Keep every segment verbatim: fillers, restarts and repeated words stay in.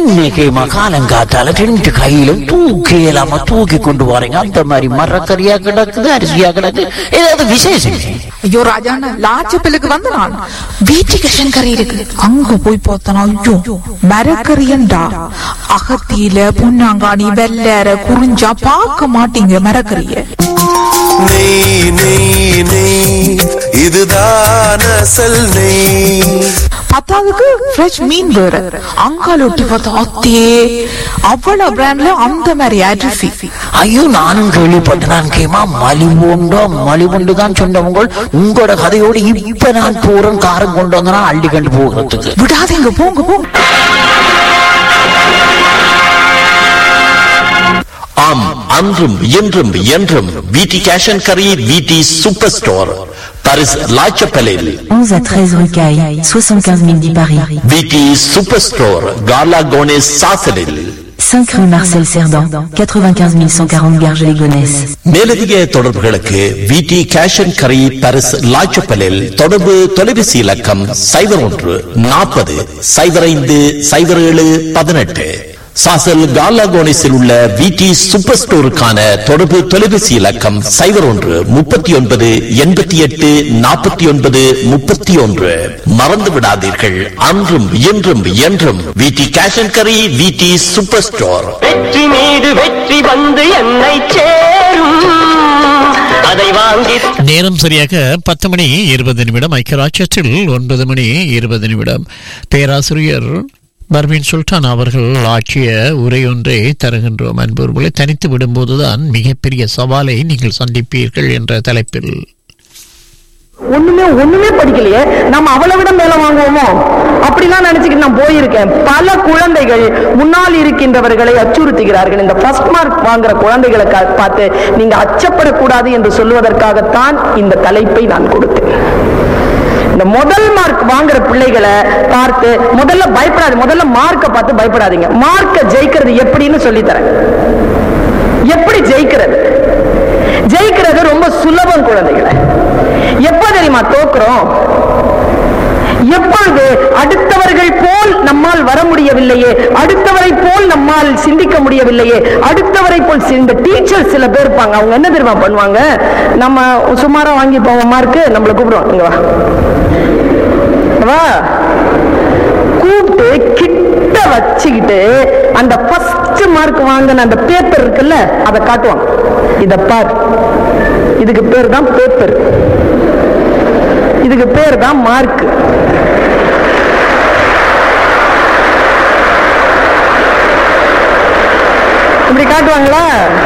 இன்னைக்கு காலங்காத்தால ரெண்டு கையிலும் தூக்கி இல்லாம தூக்கி கொண்டு போறீங்க. அந்த மாதிரி மரக்கறியா கிடக்குது, அரிசியா கிடக்கு, ஏதாவது விசேஷம்? ஐயோ ராஜாண்ணா, லாச்சப்பிலுக்கு வந்து நான் வீட்டுக்கு கறி இருக்கு, அங்க போய் பார்த்தனா ஐயோ மரக்கறியண்டா. அகத்தியில பொன்னாங்காணி வெள்ளற குறிஞ்சா பார்க்க மாட்டீங்க மரக்கறிய. நெய் நெய் நெய் இதுதான் அசல் நெய். பத்தாவதுக்கு ஃப்ரெஷ் மீன் வேற, அங்கால ஒட்டி பார்த்தா அத்தே அவ்வளவு பிராண்ட்ல அந்த மாதிரி அரிசி. ஐயோ நானும் கேள்விப்பட்டேன். கேமா மலிவுண்டோ மலிவுண்டு தான் சொன்னவங்க. உங்களோட கதையோடு இப்ப நான் போறேன், காரம் கொண்டு வந்தனா அள்ளி கண்டு போகிறதுக்கு. விடாதீங்க, போங்க போங்க. ஆம், அன்றும் இன்றும் என்றும் விடி கேஷ் அண்ட் கரி, விடி சூப்பர் ஸ்டோர், பாரிஸ் லாச்சப்பலில் onze à treize rue Caille, soixante-quinze mille dix Paris. விடி சூப்பர் ஸ்டோர், கார்லா கோனேஸ் சாசலில் cinq rue Marcel Cerdan, quatre-vingt-quinze mille cent quarante Garges-les-Gonesse. மேலதிக தொடர்புகளுக்கு விடி கேஷ் அண்ட் கரி, பாரிஸ் லாச்சப்பலில் தொடர்பு தொலைபேசி இலக்கம் சைபர் ஒன்று நாற்பது சைபர் ஐந்து சைபர் ஏழு பதினெட்டு. சாசல் காலாகோனிஸில் உள்ள விடி சூப்பர் ஸ்டோருக்கான தொடர்பு தொலைபேசி இலக்கம் சைபர் ஒன்று முப்பத்தி ஒன்பது எண்பத்தி எட்டு நாற்பத்தி ஒன்பது முப்பத்தி ஒன்று. மறந்து விடாதீர்கள், அன்றும் இன்றும் என்றும் விடி கேஷ் அண்ட் கரி, விடி சூப்பர் ஸ்டோர். வெற்றி மீது வெற்றி வந்து என்னை சேரும், அதை வாங்கி. நேரம் சரியாக பத்து மணி இருபது நிமிடம். ஐக்கியராட்சத்தில் ஒன்பது மணி இருபது நிமிடம். பேராசிரியர் பர்வீன் சுல்தான் அவர்கள் ஆற்றிய உரையொன்றை தருகின்றோம். அன்புகளை தனித்து விடும்போதுதான் மிகப்பெரிய சவாலை நீங்கள் சந்திப்பீர்கள் என்ற தலைப்பில். ஒண்ணுமே ஒண்ணுமே படிக்கலையே, நம்ம அவளை விட மேல வாங்குவோமோ அப்படிலாம் நினைச்சுக்கிட்டு நான் போயிருக்கேன். பல குழந்தைகள் முன்னால் இருக்கின்றவர்களை அச்சுறுத்துகிறார்கள். இந்த ஃபர்ஸ்ட் மார்க் வாங்குற குழந்தைகளை பார்த்து நீங்க அச்சப்படக்கூடாது என்று சொல்லுவதற்காகத்தான் இந்த தலைப்பை நான் கொடுத்தேன். இந்த முதல் மார்க் வாங்குற பிள்ளைகளை பார்த்து முதல்ல பயப்படாது, முதல்ல மார்க்க பார்த்து பயப்படாதீங்க. மார்க்க ஜெயிக்கிறது எப்படின்னு சொல்லி தரேன். எப்படி ஜெயிக்கிறது? ஜெயிக்கிறது ரொம்ப சுலபம் குழந்தைகளை. எப்ப தெரியுமா தோக்குறோம்? எப்பொழுது அடுத்தவர்கள் போல் நம்மால் வர முடியவில்லையே, அடுத்தவரை போல் நம்மால் சிந்திக்க முடியவில்லையே, அடுத்தவரை போல் இந்த டீச்சர் சில பேர் இருப்பாங்க, அவங்க என்ன தெரியுமா பண்ணுவாங்க, நம்ம சுமாரா வாங்கி போவோம் மார்க்கு, நம்மளை கூப்பிடுவோம், இங்க வா வா கூப்பிட்டு கிட்ட வச்சுக்கிட்டு அந்த ஃபர்ஸ்ட் மார்க் வாங்கின அந்த பேப்பர் இருக்குல்ல அதை காட்டுவாங்க. இத பார், இதுக்கு பேர் தான் பேப்பர், இதுக்கு பேர் தான் மார்க். இப்படி காட்டுவாங்களா?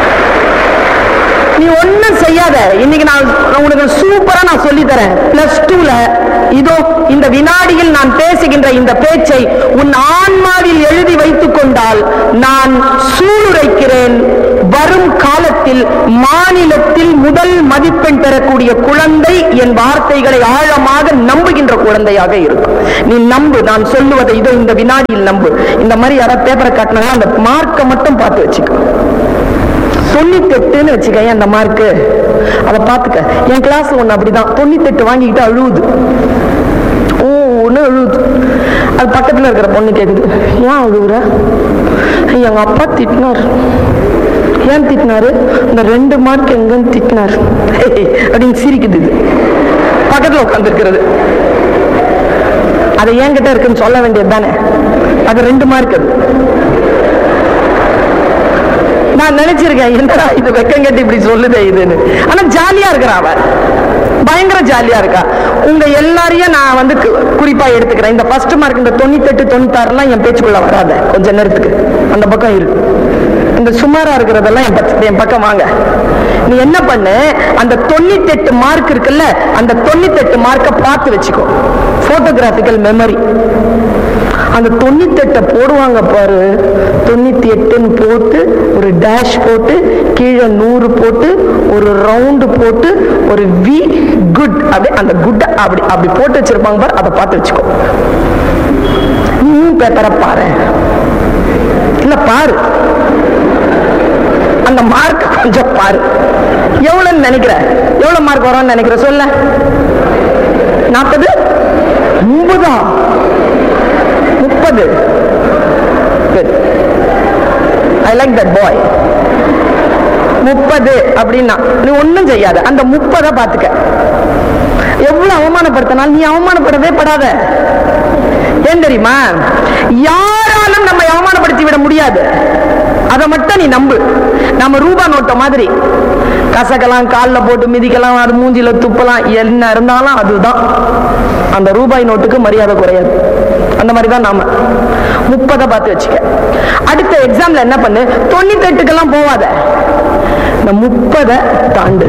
நீ ஒண்ணும் செய்யாத, இன்னைக்கு நான் உனக்கு சூப்பரா நான் சொல்லி தரேன். பிளஸ் டூல இதோ இந்த வினாடியில் நான் பேசுகின்ற இந்த பேச்சை உன் ஆன்மாவில் எழுதி வைத்துக் கொண்டால் நான் சூளுரைக்கிறேன், வரும் காலத்தில் மாநிலத்தில் முதல் மதிப்பெண் பெறக்கூடிய குழந்தை என் வார்த்தைகளை ஆழமாக நம்புகின்ற குழந்தையாக இருக்கும். நீ நம்பு, நான் சொல்லுவதை இதோ இந்த வினாடியில் நம்பு. இந்த மாதிரி யாராவது பேப்பரை காட்டினாங்கன்னா அந்த மார்க்கை மட்டும் பார்த்து வச்சுக்கோ. தொண்ணூத்தி எட்டுன்னு வச்சுக்க அந்த மார்க்கு, அதை பார்த்துக்க. என் கிளாஸ் ஒண்ணு அப்படிதான் தொண்ணூத்தி எட்டு வாங்கிக்கிட்டு அழுவுது, ஒண்ணு அழுவுது. அது பக்கத்துல இருக்கிற பொண்ணு கேக்குது, ஏன் அழுவுற? எங்க அப்பா திட்டினார். ஏன் திட்டினாரு? இந்த ரெண்டு மார்க் எங்கன்னு திட்டினார் அப்படின்னு சிரிக்குது. பக்கத்துல உட்கார்ந்து இருக்கிறது அது என்கிட்ட இருக்குன்னு சொல்ல வேண்டியது தானே, அது ரெண்டு மார்க். அது நான் நினைச்சிருக்கேன், என்னடா இது வெக்கம் கட்டி இப்படி சொல்லுதே இதுன்னு. ஆனா ஜாலியா இருக்கிறா, அவ பயங்கர ஜாலியா இருக்கா. உங்க எல்லாரையும் நான் வந்து குறிப்பா எடுத்துக்கிறேன். இந்த ஃபர்ஸ்ட் மார்க் இந்த தொண்ணூத்தி எட்டு தொண்ணூத்தி ஆறு எல்லாம் என் பேச்சுக்குள்ள வராத, கொஞ்ச நேரத்துக்கு அந்த பக்கம் இருக்கு. இந்த சுமாரா இருக்கிறதெல்லாம் என் பக்கம் வாங்க. நீ என்ன பண்ணு, அந்த தொண்ணூத்தி எட்டு மார்க் இருக்குல்ல, அந்த தொண்ணூத்தி எட்டு மார்க்க பார்த்து வச்சுக்கோ. போட்டோகிராபிக்கல் மெமரி. அந்த தொண்ணூத்தி எட்ட போடுவாங்க பாரு, தொண்ணூத்தி எட்டுன்னு போட்டு ஒரு டேஷ் போட்டு கீழே நூறு போட்டு ஒரு ரவுண்டு போட்டு ஒரு வி குட் அப்படி அந்த குட் அப்படி அப்படி போட்டு வச்சிருப்பாங்க பாரு, அதை பார்த்து வச்சுக்கோ. நீ பேப்பரை பாரு, இல்ல பாரு அந்த மார்க் கொஞ்சம் பாரு. எவ்வளவு நினைக்கிற, எவ்வளவு மார்க் வரும்னு நினைக்கிற சொல்ல? நாற்பது, முப்பதா, முப்பது, good. I like that boy. முப்பது அப்படின்னா நீ ஒன்னும் செய்யாத, அந்த முப்பதை பாத்துக்க. எவ்வளவு அவமானப்படுத்தினால் நீ அவமானப்படவே படாத. ஏன் தெரியுமா, யாராலும் நம்ம அவமானப்படுத்தி விட முடியாது. அதை மட்டும் நீ நம்பு. நம்ம ரூபா நோட்ட மாதிரி கசக்கலாம், காலில் போட்டு மிதிக்கலாம், அது மூஞ்சில துப்பலாம், என்ன இருந்தாலும் அதுதான் அந்த ரூபாய் நோட்டுக்கு மரியாதை குறையாது. அந்த மாதிரி தான் நாம. முப்பதை பார்த்து வச்சுக்க. அடுத்த எக்ஸாம்ல என்ன பண்ணு, தொண்ணூத்தி எட்டுக்கெல்லாம் போவாத, இந்த முப்பதை தாண்டு.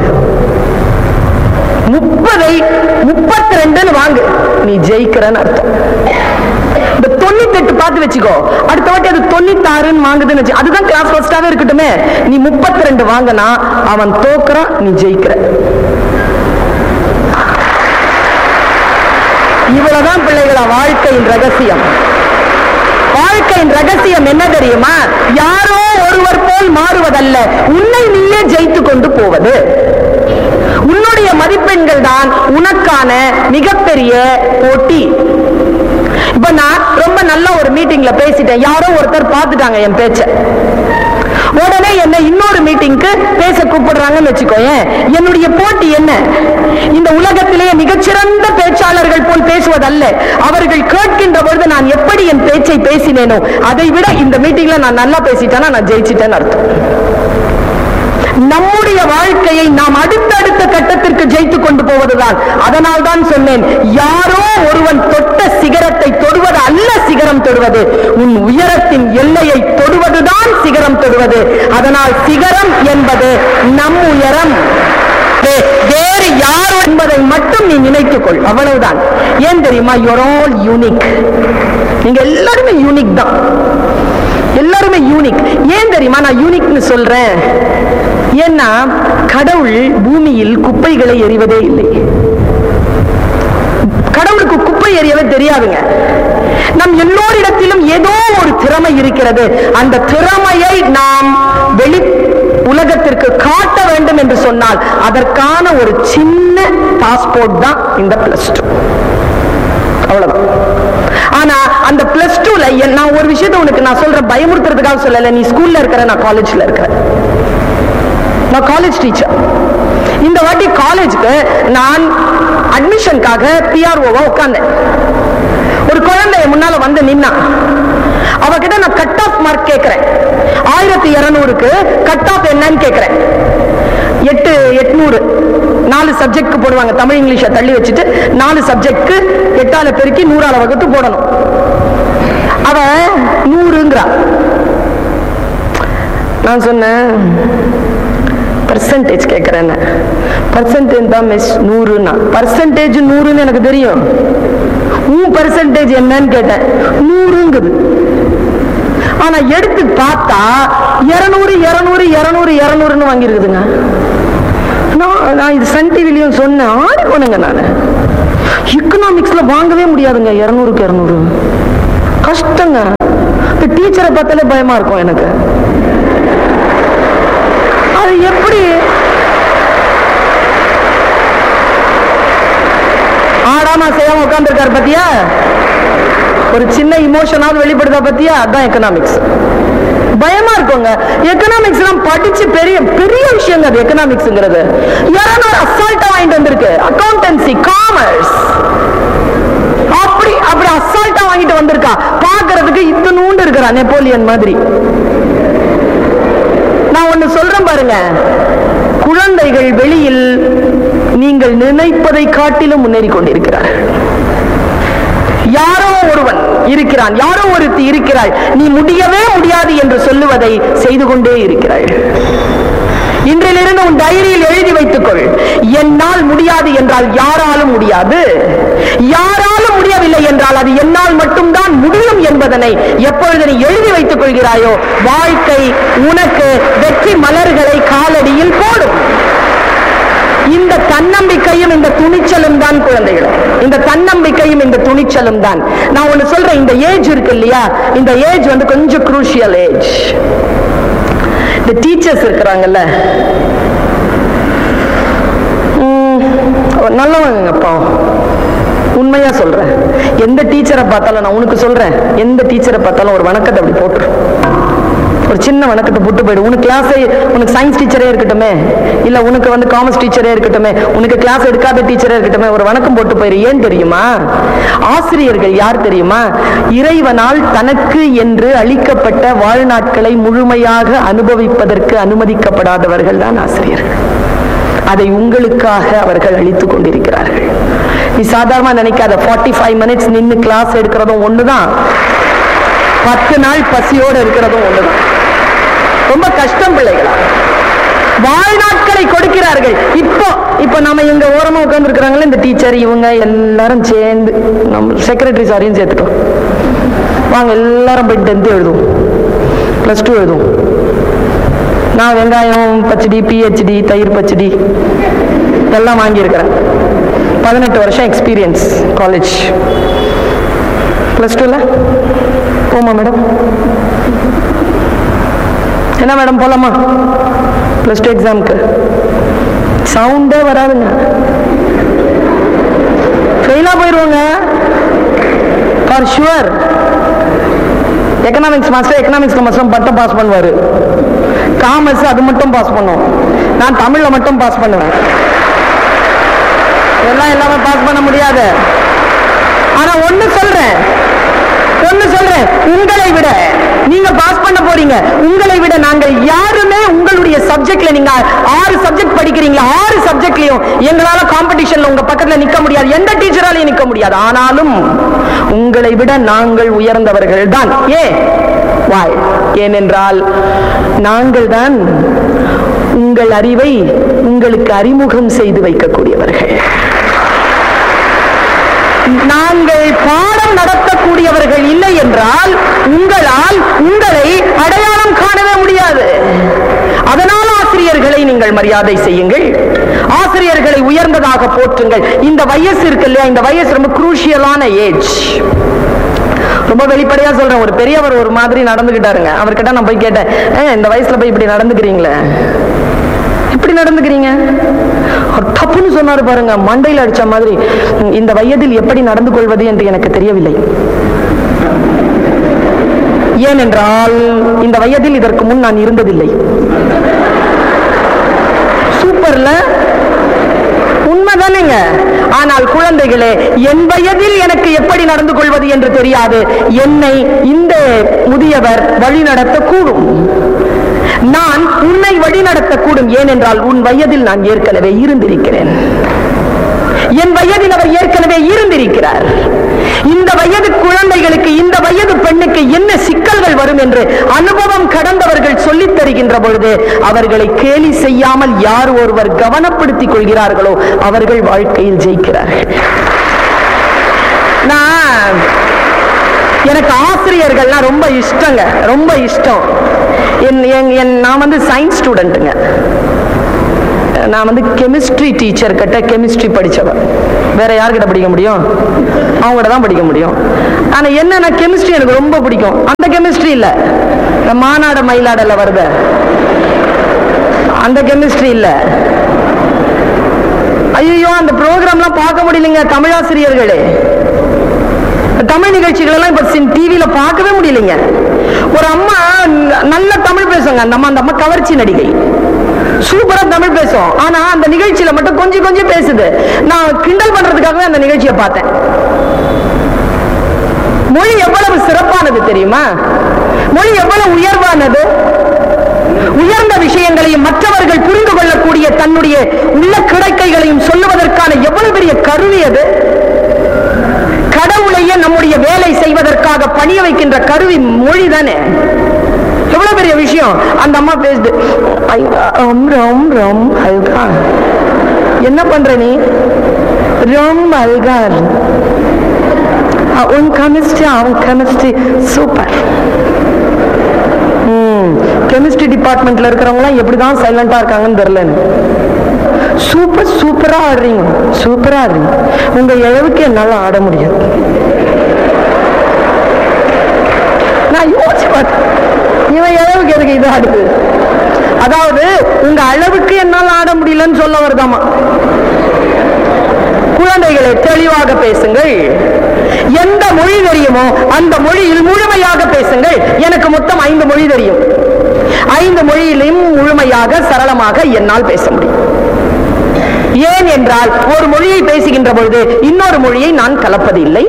முப்பதை முப்பத்தி ரெண்டுன்னு வாங்கு, நீ ஜெயிக்கிறன்னு அர்த்தம். இந்த தொண்ணூத்தி எட்டு பார்த்து வச்சுக்கோ, அடுத்த வாட்டி அது தொண்ணூத்தி ஆறுன்னு வாங்குதுன்னு வச்சு, அதுதான் கிளாஸ் ஃபர்ஸ்டாவே இருக்கட்டுமே. நீ முப்பத்தி ரெண்டு வாங்கினா அவன் தோக்குறான், நீ ஜெயிக்கிற. இவ்வளவுதான் பிள்ளைகளா வாழ்க்கையின் ரகசியம். வாழ்க்கையின் ரகசியம் என்ன தெரியுமா, யாரோ ஒருவர் போல் மாறுவதல்ல, உன்னை நீயே ஜெயித்து கொண்டு போவது. உன்னுடைய மதிப்பெண்கள் தான் உனக்கான மிகப்பெரிய போட்டி. இப்ப நான் ரொம்ப நல்ல ஒரு மீட்டிங்ல பேசிட்டேன், யாரோ ஒருத்தர் பார்த்துட்டாங்க என் பேச்ச, உடனே என்ன இன்னொரு மீட்டிங்க்கு பேச கூப்பிடுறாங்கன்னு வச்சுக்கோயேன். என்னுடைய போட்டி என்ன, இந்த உலகத்திலேயே மிகச்சிறந்த பேச்சாளர்கள் போல் பேசுவதல்ல, அவர்கள் கேட்கின்ற பொழுது நான் எப்படி என் பேச்சை பேசினேனோ அதை விட இந்த மீட்டிங்ல நான் நல்லா பேசிட்டேன்னா நான் ஜெயிச்சிட்டேன்னு அர்த்தம். நம்முடைய வாழ்க்கையை நாம் அடுத்தடுத்த கட்டத்திற்கு ஜெயித்துக் கொண்டு போவதுதான். அதனால் தான் சொன்னேன், யாரோ ஒருவன் தொட்ட சிகரத்தை தொடுவது அல்ல சிகரம் தொடுவது, உன் உயரத்தின் எல்லையை தொடுவதுதான் சிகரம் தொடுவது. அதனால் சிகரம் என்பது நம் உயரம், வேறு யார் என்பதை மட்டும் நீ நினைத்துக் கொள், அவ்வளவுதான். ஏன் தெரியுமா, யூ ஆர் ஆல் யூனிக். நீங்க எல்லாருமே யூனிக் தான், எல்லாருமே யூனிக். ஏன் தெரியுமா நான் யூனிக்னு சொல்றேன், ஏன்னா கடவுள் பூமியில் குப்பைகளை எறிவதே இல்லை. கடவுளுக்கு குப்பை எறியவே தெரியாதுங்க. நம் எல்லோரிடத்திலும் ஏதோ ஒரு திறமை இருக்கிறது. அந்த திறமையை நாம் வெளி உலகத்திற்கு காட்ட வேண்டும் என்று சொன்னால் அதற்கான ஒரு சின்ன பாஸ்போர்ட் தான் இந்த பிளஸ் டூ. அவ்வளவுதான். ஆனா அந்த பிளஸ் டூல நான் ஒரு விஷயத்தை உனக்கு நான் சொல்றேன், பயமுறுத்துறதுக்காக சொல்லல. நீ ஸ்கூல்ல இருக்கிற, நான் காலேஜ்ல இருக்கிறேன். நான் காலேஜ் டீச்சர். இந்த வாட்டி காலேஜுக்கு நான் அட்மிஷனுக்காக பிஆர்ஓவா உட்கார்ந்தேன். ஒரு குழந்தை முன்னால வந்து நின்னா, அவகிட்ட நான் கட் ஆஃப் மார்க் கேட்கிறேன். ஆயிரத்தி இருநூறுக்கு கட் ஆஃப் என்னன்னு கேட்கிறேன். எட்டு எட்நூறு நாலு சப்ஜெக்ட் போடுவாங்க, தமிழ் இங்கிலீஷை தள்ளி வச்சுட்டு நாலு சப்ஜெக்ட் எட்டால பெருக்கி நூறால வகுத்து போடணும். அவ நூறுங்கிறா. நான் சொன்னேன் பர்சன்டேஜ் கேட்கிறேன். பர்சன்டேஜ் தான் மிஸ் நூறுன்னா. பர்சன்டேஜ் நூறுன்னு எனக்கு தெரியும், உன் பர்சன்டேஜ் என்னன்னு கேட்டேன். நூறுங்குது. ஆனா எடுத்து பார்த்தா இருநூறு இருநூறு இருநூறு இருநூறுன்னு வாங்கிருக்குதுங்க. நான் இது சன் டிவிலையும் சொன்னேன், ஆடி போனுங்க. நான் எக்கனாமிக்ஸ்ல வாங்கவே முடியாதுங்க இருநூறுக்கு இருநூறு, கஷ்டங்க. இந்த டீச்சரை பார்த்தாலே பயமா இருக்கும் எனக்கு. அது எப்படி ஆடாம செய்யாம உட்கார்ந்து இருக்காரு பத்தியா, ஒரு சின்ன இமோஷனாவது வெளிப்படுதா பத்தியா, அதான் எக்கனாமிக்ஸ். பயமா இருக்குங்க. எக்கனாமிக்ஸ் எல்லாம் படிச்சு பெரிய பெரிய விஷயங்க. அது எக்கனாமிக்ஸ்ங்கிறது யாராவது அசால்ட்டா வாங்கிட்டு வந்திருக்கு. அக்கௌண்டன்சி, காமர்ஸ் அப்படி அப்படி அசால்ட்டா வாங்கிட்டு வந்திருக்கா. பாக்குறதுக்கு இத்தனூண்டு இருக்கிறா, நெப்போலியன் மாதிரி. நான் ஒண்ணு சொல்றேன் பாருங்க, குழந்தைகள் வெளியில் நீங்கள் நினைப்பதை காட்டிலும் முன்னேறி கொண்டிருக்கிறார். யாரோ ஒருவன் இருக்கிறான், யாரோ ஒருத்தி இருக்கிறாள், நீ முடியவே முடியாது என்று சொல்லுவதை செய்து கொண்டே இருக்கிறாள். இன்றிலிருந்து உன் டைரியில் எழுதி வைத்துக்கொள், என்னால் முடியாது என்றால் யாராலும் முடியாது, யாராலும் முடியவில்லை என்றால் அது என்னால் மட்டும்தான் முடியும் என்பதனை எப்பொழுது நீ எழுதி வைத்துக் கொள்கிறாயோ, வாழ்க்கை உனக்கு வெற்றி மலர்களை காலடியில் போடும். இந்த தன்னம்பிக்கையும் இந்த துணிச்சலும் தான் குழந்தைகள், இந்த தன்னம்பிக்கையும் இந்த துணிச்சலும் தான். நான் ஒண்ணு சொல்றேன், இந்த ஏஜ் இருக்கு இல்லையா, இந்த ஏஜ் வந்து கொஞ்சம் குரூஷியல் ஏஜ். இந்த டீச்சர்ஸ் இருக்கிறாங்கல்ல, நல்லவங்கப்பா, உண்மையா சொல்றேன். எந்த டீச்சரை பார்த்தாலும் நான் உனக்கு சொல்றேன், எந்த டீச்சரை பார்த்தாலும் ஒரு வணக்கத்தை அப்படி போட்டுரு, ஒரு சின்ன வணக்கத்தை போட்டு போயிடு. உனக்கு கிளாஸே, உனக்கு சயின்ஸ் டீச்சரே இருக்கட்டுமே, இல்ல உனக்கு வந்து காமர்ஸ் டீச்சரே இருக்கட்டுமே, உனக்கு கிளாஸ் எடுக்காத டீச்சரே இருக்கட்டுமே, ஒரு வணக்கம் போட்டு போயிரு. ஏன் தெரியுமா? ஆசிரியர்கள் யார் தெரியுமா? இறைவனால் தனக்கு என்று அளிக்கப்பட்ட வாழ்நாட்களை முழுமையாக அனுபவிப்பதற்கு அனுமதிக்கப்படாதவர்கள் தான் ஆசிரியர்கள். அதை உங்களுக்காக அவர்கள் அளித்துக் கொண்டிருக்கிறார்கள். நீ சாதாரணமா நினைக்காத. ஃபார்ட்டி ஃபைவ் மினிட்ஸ் நின்று கிளாஸ் எடுக்கிறதும் ஒண்ணுதான், பத்து நாள் பசியோடு இருக்கிறதும் ஒண்ணுதான். ரொம்ப கஷ்டம் பிள்ளைகளா. வாழ்நாட்களை கொடுக்கிறார்கள். இப்போ இப்போ நம்ம இங்க ஓரமா உட்கார்ந்து இருக்கிறாங்களே இந்த டீச்சர், இவங்க எல்லாரும் சேர்ந்து நம்ம செக்ரட்டரி சாரியும் சேர்த்துட்டோம். வாங்க எல்லாரும் போய் டென்த் எழுதுவோம், பிளஸ் டூ எழுதுவோம். நான் வெங்காயம் பச்சடி, பிஹெச்டி, தயிர் பச்சடி எல்லாம் வாங்கியிருக்கிறேன். பதினெட்டு வருஷம் எக்ஸ்பீரியன்ஸ் காலேஜ். பிளஸ் டூல போமா மேடம்? என்ன மேடம் போலாமா பிளஸ் டூ எக்ஸாமுக்கு? சவுண்டே வராதுங்க, ஃபெயிலா போயிருவாங்க for sure. Economics master economics master மட்டும் பாஸ் பண்ணுவாரு, காமர்ஸ் அது மட்டும் பாஸ் பண்ணும், நான் தமிழ்ல மட்டும் பாஸ் பண்ணுவேன். எல்லாம் எல்லாமே பாஸ் பண்ண முடியாது. ஆனா ஒண்ணு சொல்றேன், ஒண்ணு சொல்றேன், உங்களை விட நீங்க பாஸ் பண்ண போறீங்க. உங்களை விட நாங்கள் யாருமே உங்களுடைய சப்ஜெக்ட்ல, நீங்க ஆறு சப்ஜெக்ட் படிக்கிறீங்களா, ஆறு சப்ஜெக்ட்லயும் எங்களால காம்படிஷன்ல உங்க பக்கத்துல நிக்க முடியாது, எந்த டீச்சராலையும் நிக்க முடியாது. ஆனாலும் உங்களை விட நாங்கள் உயர்ந்தவர்கள் தான். ஏன்? வாய். ஏனென்றால் நாங்கள் தான் உங்கள் அறிவை உங்களுக்கு அறிமுகம் செய்து வைக்கக்கூடியவர்கள். நாங்கள் பாடம் நடத்தக்கூடியவர்கள் இல்லை என்றால் உங்களால் உங்களை அடையாளம் காணவே முடியாது. அதனால் ஆசிரியர்களை நீங்கள் மரியாதை செய்யுங்கள், ஆசிரியர்களை உயர்ந்ததாக போற்றுங்கள். இந்த வயசு இருக்கு இல்லையா, இந்த வயசு ரொம்ப குரூஷியலான ஏஜ். ரொம்ப வெளிப்படையா சொல்றேன், ஒரு பெரியவர் ஒரு மாதிரி நடந்துகிட்டாருங்க. அவர்கிட்ட நான் போய் கேட்டேன், இந்த வயசுல போய் இப்படி நடந்துக்கிறீங்களே, இப்படி நடந்துக்கிறீங்க? தப்புன்னு சொன்னாரு பாருங்க, மண்டையில் அடிச்ச மாதிரி. இந்த வயதில் எப்படி நடந்து கொள்வது என்று எனக்கு தெரியவில்லை. ஏனென்றால் இந்த வயதில் இதற்கு முன் நான் இருந்ததில்லை. சூப்பர்ல, உண்மைதானேங்க? ஆனால் குழந்தைகளே, என் வயதில் எனக்கு எப்படி நடந்து கொள்வது என்று தெரியாது. என்னை இந்த முதியவர் வழி நடத்தக்கூடும், நான் உன்னை வழி நடத்தக்கூடும். ஏனென்றால் உன் வயதில் நான் ஏற்கனவே இருந்திருக்கிறேன், என் வயதில் அவர் ஏற்கனவே இருந்திருக்கிறார். இந்த வயது குழந்தைகளுக்கு, இந்த வயது பெண்ணுக்கு என்ன சிக்கல்கள் வரும் என்று அனுபவம் கடந்தவர்கள் சொல்லித் தருகின்ற பொழுது அவர்களை கேலி செய்யாமல் யார் ஒருவர் கவனப்படுத்திக் கொள்கிறார்களோ அவர்கள் வாழ்க்கையில் ஜெயிக்கிறார்கள். நான் எனக்கு ஆசிரியர்கள்லாம் ரொம்ப இஷ்டங்க, ரொம்ப இஷ்டம். நான் வந்து சயின்ஸ் ஸ்டூடெண்ட்டுங்க. நான் வந்து கெமிஸ்ட்ரி டீச்சர் கிட்ட கெமிஸ்ட்ரி படிச்சவன். வேற யார்கிட்ட படிக்க முடியும்? அவங்ககிட்ட தான் படிக்க முடியும். ஆனா என்ன, கெமிஸ்ட்ரி எனக்கு ரொம்ப பிடிக்கும். அந்த கெமிஸ்ட்ரி இல்ல, மாநாடு மயிலாடல வருத அந்த கெமிஸ்ட்ரி இல்ல. ஐயோ, அந்த ப்ரோக்ராம்லாம் பார்க்க முடியலைங்க தமிழாசிரியர்களே. தமிழ் நிகழ்ச்சிகள் எல்லாம் இப்ப டிவியில பார்க்கவே முடியலைங்க. ஒரு அம்மா நல்ல தமிழ் பேசுவாங்க, அந்த அம்மா அந்த அம்மா கவர்ச்சி நடிகை, சூப்பரா தமிழ் பேசும். ஆனா அந்த நிகழ்ச்சியில மட்டும் கொஞ்சம் கொஞ்சம் பேசுது. நான் கிண்டல் பண்றதுக்காகவே அந்த நிகழ்ச்சியை பார்த்தேன். மொழி எவ்வளவு சிறப்பானது தெரியுமா? மொழி எவ்வளவு உயர்வானது. உயர்ந்த விஷயங்களையும் மற்றவர்கள் புரிந்து கொள்ளக்கூடிய தன்னுடைய உள்ள கிடைக்கைகளையும் சொல்லுவதற்கான எவ்வளவு பெரிய கருவி அது. கடவுளையே நம்முடைய வேலை செய்வதற்காக பணிய வைக்கின்ற கருவி மொழி தானே. எவ்வளவு பெரிய விஷயம். அந்த அம்மா பேசுது, என்ன பண்ற நீ? ரொம்ப அல்கா. உன் கெமிஸ்ட்ரி அவன் கெமிஸ்ட்ரி சூப்பர். கெமிஸ்ட்ரி டிபார்ட்மெண்ட்ல இருக்கிறவங்க எப்படிதான் சைலண்டா இருக்காங்கன்னு தெரியல. சூப்பர் சூப்பரா ஆடுறீங்க, சூப்பரா ஆடுறீங்க. உங்க அளவுக்கு என்னால ஆட முடியாது. நான் யோசிச்சு பார்த்தேன், இவன் அளவுக்கு எதுக்கு இது ஆடுது? அதாவது உங்க அளவுக்கு என்னால ஆட முடியலன்னு சொல்ல வருதாமா. குழந்தைகளை தெளிவாக பேசுங்கள். எந்த மொழி தெரியுமோ அந்த மொழியில் முழுமையாக பேசுங்கள். எனக்கு மொத்தம் ஐந்து மொழி தெரியும். ஐந்து மொழியிலும் முழுமையாக சரளமாக என்னால் பேச முடியும். ஏன் என்றால் ஒரு மொழியை பேசுகின்ற பொழுது இன்னொரு மொழியை நான் கலப்பதில்லை.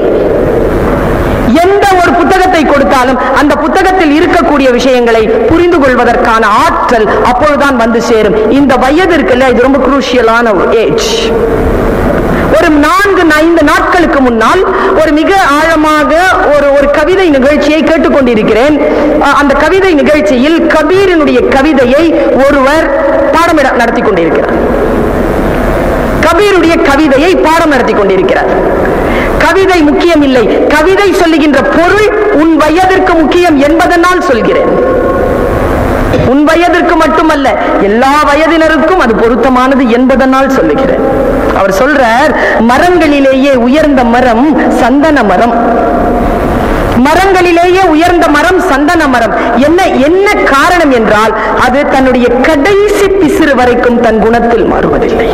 எந்த ஒரு புத்தகத்தை கொடுத்தாலும் அந்த புத்தகத்தில் இருக்கக்கூடிய விஷயங்களை புரிந்து கொள்வதற்கான ஆற்றல் அப்பொழுதுதான் வந்து சேரும். இந்த வயது இருக்குல்ல, இது ரொம்ப குரூஷியலான ஏஜ். ஒரு நான்கு ஐந்து நாட்களுக்கு முன்னால் ஒரு மிக ஆழமாக ஒரு ஒரு கவிதை நிகழ்ச்சியை கேட்டுக்கொண்டிருக்கிறேன். அந்த கவிதை நிகழ்ச்சியில் கபீரினுடைய கவிதையை ஒருவர் பாடம் நடத்தி கொண்டிருக்கிறார். கபீருடைய கவிதையை பாடம் நடத்தி கொண்டிருக்கிறார். கவிதை முக்கியம் இல்லை, கவிதை சொல்லுகின்ற பொருள் உன் வயதிற்கு முக்கியம் என்பதனால் சொல்கிறேன். உன் வயதிற்கு மட்டுமல்ல, எல்லா வயதினருக்கும் அது பொருத்தமானது என்பதனால் சொல்லுகிறேன். அவர் சொல்றார், மரங்களிலேயே உயர்ந்த மரம் சந்தன மரம். மரங்களிலேயே உயர்ந்த மரம் சந்தன மரம். என்ன என்ன காரணம் என்றால் அது தன்னுடைய கடைசி பிசிறு வரைக்கும் தன் குணத்தில் மாறுவதில்லை.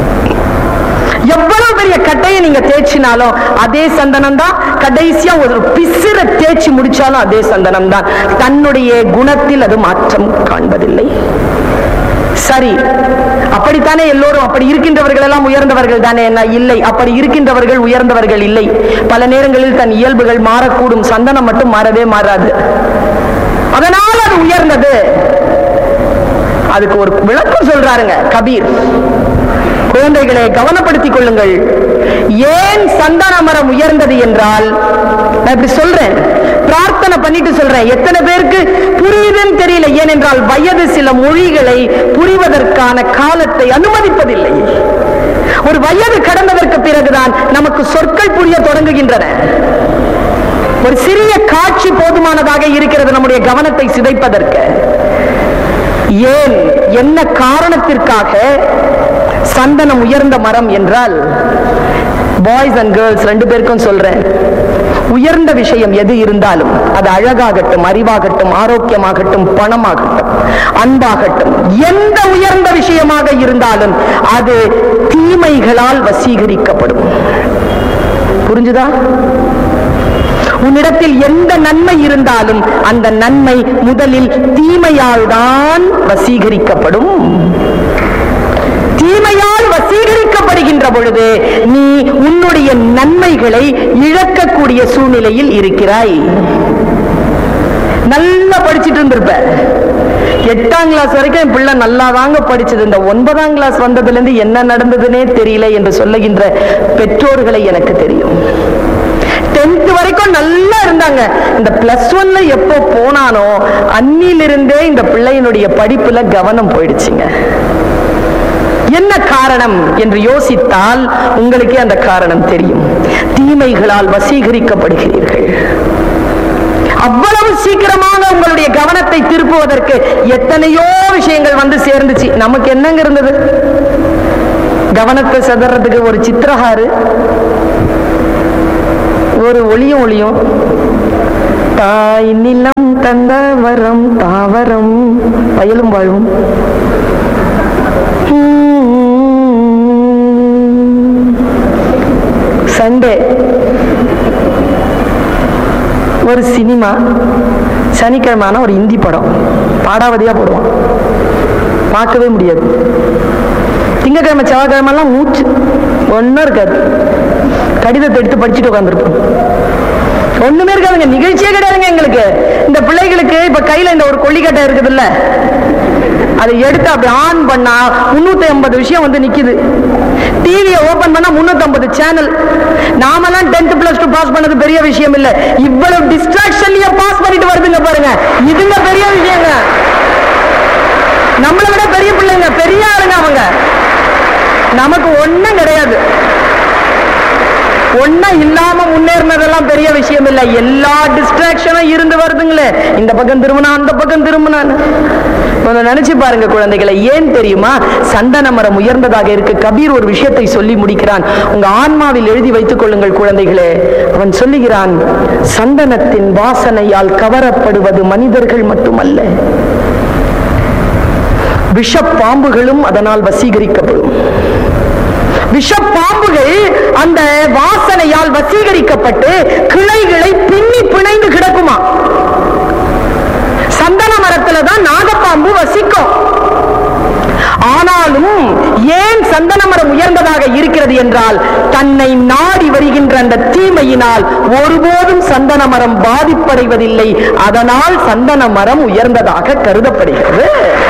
எவ்வளவு பெரிய கட்டையை நீங்க தேய்ச்சினாலும் அதே சந்தனம் தான், கடைசியா ஒரு பிசிற தேய்ச்சி முடிச்சாலும் அதே சந்தனம் தான். தன்னுடைய குணத்தில் அது மாற்றம் காண்பதில்லை. சரி, அப்படித்தானே எல்லோரும்? அப்படி இருக்கின்றவர்கள் எல்லாம் உயர்ந்தவர்கள் தானே? என்ன இல்லை, அப்படி இருக்கின்றவர்கள் உயர்ந்தவர்கள் இல்லை. பல நேரங்களில் தன் இயல்புகள் மாறக்கூடும், சந்தனம் மட்டும் மாறவே மாறாது. அதனால் அது உயர்ந்தது. அதுக்கு ஒரு விளக்கம் சொல்றாருங்க கபீர். குழந்தைகளை கவனப்படுத்திக் கொள்ளுங்கள். ஏன் சந்தன மரம் உயர்ந்தது என்றால், நான் இப்படி சொல்றேன், பிரார்த்தனை பண்ணிட்டு சொல்றேன். எத்தனை பேருக்கு புரியுதுன்னு தெரியல. ஏனென்றால் வயது சில மொழிகளை புரிவதற்கான காலத்தை அனுமதிப்பதில்லை. ஒரு வயது கடந்ததற்கு பிறகுதான் நமக்கு சொற்கள் புரிய தொடங்குகின்றன. ஒரு சிறிய காட்சி போதுமானதாக இருக்கிறது நம்முடைய கவனத்தை சிதைப்பதற்கு. ஏன், என்ன காரணத்திற்காக சந்தனம் உயர்ந்த மரம் என்றால், பாய்ஸ் அண்ட் கேர்ள்ஸ் ரெண்டு பேருக்கும் சொல்றேன், உயர்ந்த விஷயம் எது இருந்தாலும் அது அழகாகட்டும், அறிவாகட்டும், ஆரோக்கியமாகட்டும், பணமாகட்டும், அன்பாகட்டும், எந்த உயர்ந்த விஷயமாக இருந்தாலும் அது தீமைகளால் வசீகரிக்கப்படும். புரிஞ்சுதா? உன்னிடத்தில் எந்த நன்மை இருந்தாலும் அந்த நன்மை முதலில் தீமையால் தான் வசீகரிக்கப்படும். தீமையால் வசீகரிக்கப்படுகின்ற பொழுது நீ உன்னுடைய நன்மைகளை இழக்கக்கூடிய சூழ்நிலையில் இருக்கிறாய். நல்லா படிச்சுட்டு இருந்திருப்ப, எட்டாம் கிளாஸ் வரைக்கும் என் பிள்ளை நல்லா தாங்க படிச்சது, இந்த ஒன்பதாம் கிளாஸ் வந்ததுல இருந்து என்ன நடந்ததுன்னே தெரியல என்று சொல்லுகின்ற பெற்றோர்களை எனக்கு தெரியும். டென்த் வரைக்கும் நல்லா இருந்தாங்க, இந்த பிளஸ் ஒன்ல எப்போ போனானோ அன்னிலிருந்தே இந்த பிள்ளையினுடைய படிப்புல கவனம் போயிடுச்சுங்க. என்ன காரணம் என்று யோசித்தால் உங்களுக்கே அந்த காரணம் தெரியும். தீமைகளால் வசீகரிக்கப்படுகிறீர்கள். அவ்வளவு சீக்கிரமாக உங்களுடைய கவனத்தை திருப்புவதற்கு எத்தனையோ விஷயங்கள் வந்து சேர்ந்துச்சு. நமக்கு என்னங்க இருந்தது? கவனத்தை செதறதுக்கு ஒரு சித்திரஹாரு, ஒரு ஒளியும் ஒளியும், தாய் நிலம் தந்த வரம் தாவரம் வயலும் வாழும், சண்டே ஒரு சினிமா, சனிக்கிழமான ஒரு இந்தி படம் பாடாவதியா போடுவான், பார்க்கவே முடியாது. திங்கக்கிழமை செவ்வாய்க்கிழமெல்லாம் மூச்சு ஒன்னும் இருக்காது. கடிதத்தை எடுத்து படிச்சுட்டு உட்காந்துருப்போம். ஒண்ணுமே இருக்காதுங்க, நிகழ்ச்சியே கிடையாதுங்க எங்களுக்கு. இந்த பிள்ளைகளுக்கு இப்ப கையில இந்த ஒரு கொல்லிக்கட்டை இருக்குது இல்ல, அதை எடுத்து அப்படி ஆன் பண்ணா முன்னூத்தி ஐம்பது விஷயம் வந்து நிக்குது. டிவியை ஓபன் பண்ணா முன்னூத்தி ஐம்பது சேனல். நாமெல்லாம் டென்த் பிளஸ் டூ பாஸ் பண்ணது பெரிய விஷயம் இல்ல, இவ்வளவு டிஸ்ட்ராக்ஷன்லயே பாஸ் பண்ணிட்டு வருதுங்க பாருங்க, இதுங்க பெரிய விஷயங்க. நம்மளை விட பெரிய பிள்ளைங்க, பெரிய ஆளுங்க அவங்க. நமக்கு ஒண்ணும் கிடையாது. ஒன்னா இல்லாம முன்னேறினதெல்லாம் பெரிய விஷயம் இல்ல, எல்லா டிஸ்ட்ராக்ஷனும் இருந்து வருதுங்களே. இந்த பக்கம் திரும்பினா அந்த பக்கம் திரும்பினான்னு கொஞ்சம் நினைச்சு பாருங்க குழந்தைகளை. ஏன் தெரியுமா? சந்தன மரம் உயர்ந்ததாக இருக்கு. கபீர் ஒரு விஷயத்தை சொல்லி முடிக்கிறான், உங்க ஆன்மாவில் எழுதி வைத்துக் கொள்ளுங்கள் குழந்தைகளே. அவன் சொல்லுகிறான், சந்தனத்தின் வாசனையால் கவரப்படுவது மனிதர்கள் மட்டுமல்ல, விஷ பாம்புகளும் அதனால் வசீகரிக்கப்படும். விஷ பாம்புகள் அந்த வாசனையால் வசீகரிக்கப்பட்டு கிளைகளை பின்னி பிணைந்து கிடக்குமா. சந்தன மரத்துல தான் நாகப்பாம்பு வசிக்கும். ஆனாலும் ஏன் சந்தன மரம் உயர்ந்ததாக இருக்கிறது என்றால், தன்னை நாடி வருகின்ற அந்த தீமையினால் ஒருபோதும் சந்தன மரம் பாதிப்படைவதில்லை. அதனால் சந்தன மரம் உயர்ந்ததாக கருதப்படுகிறது.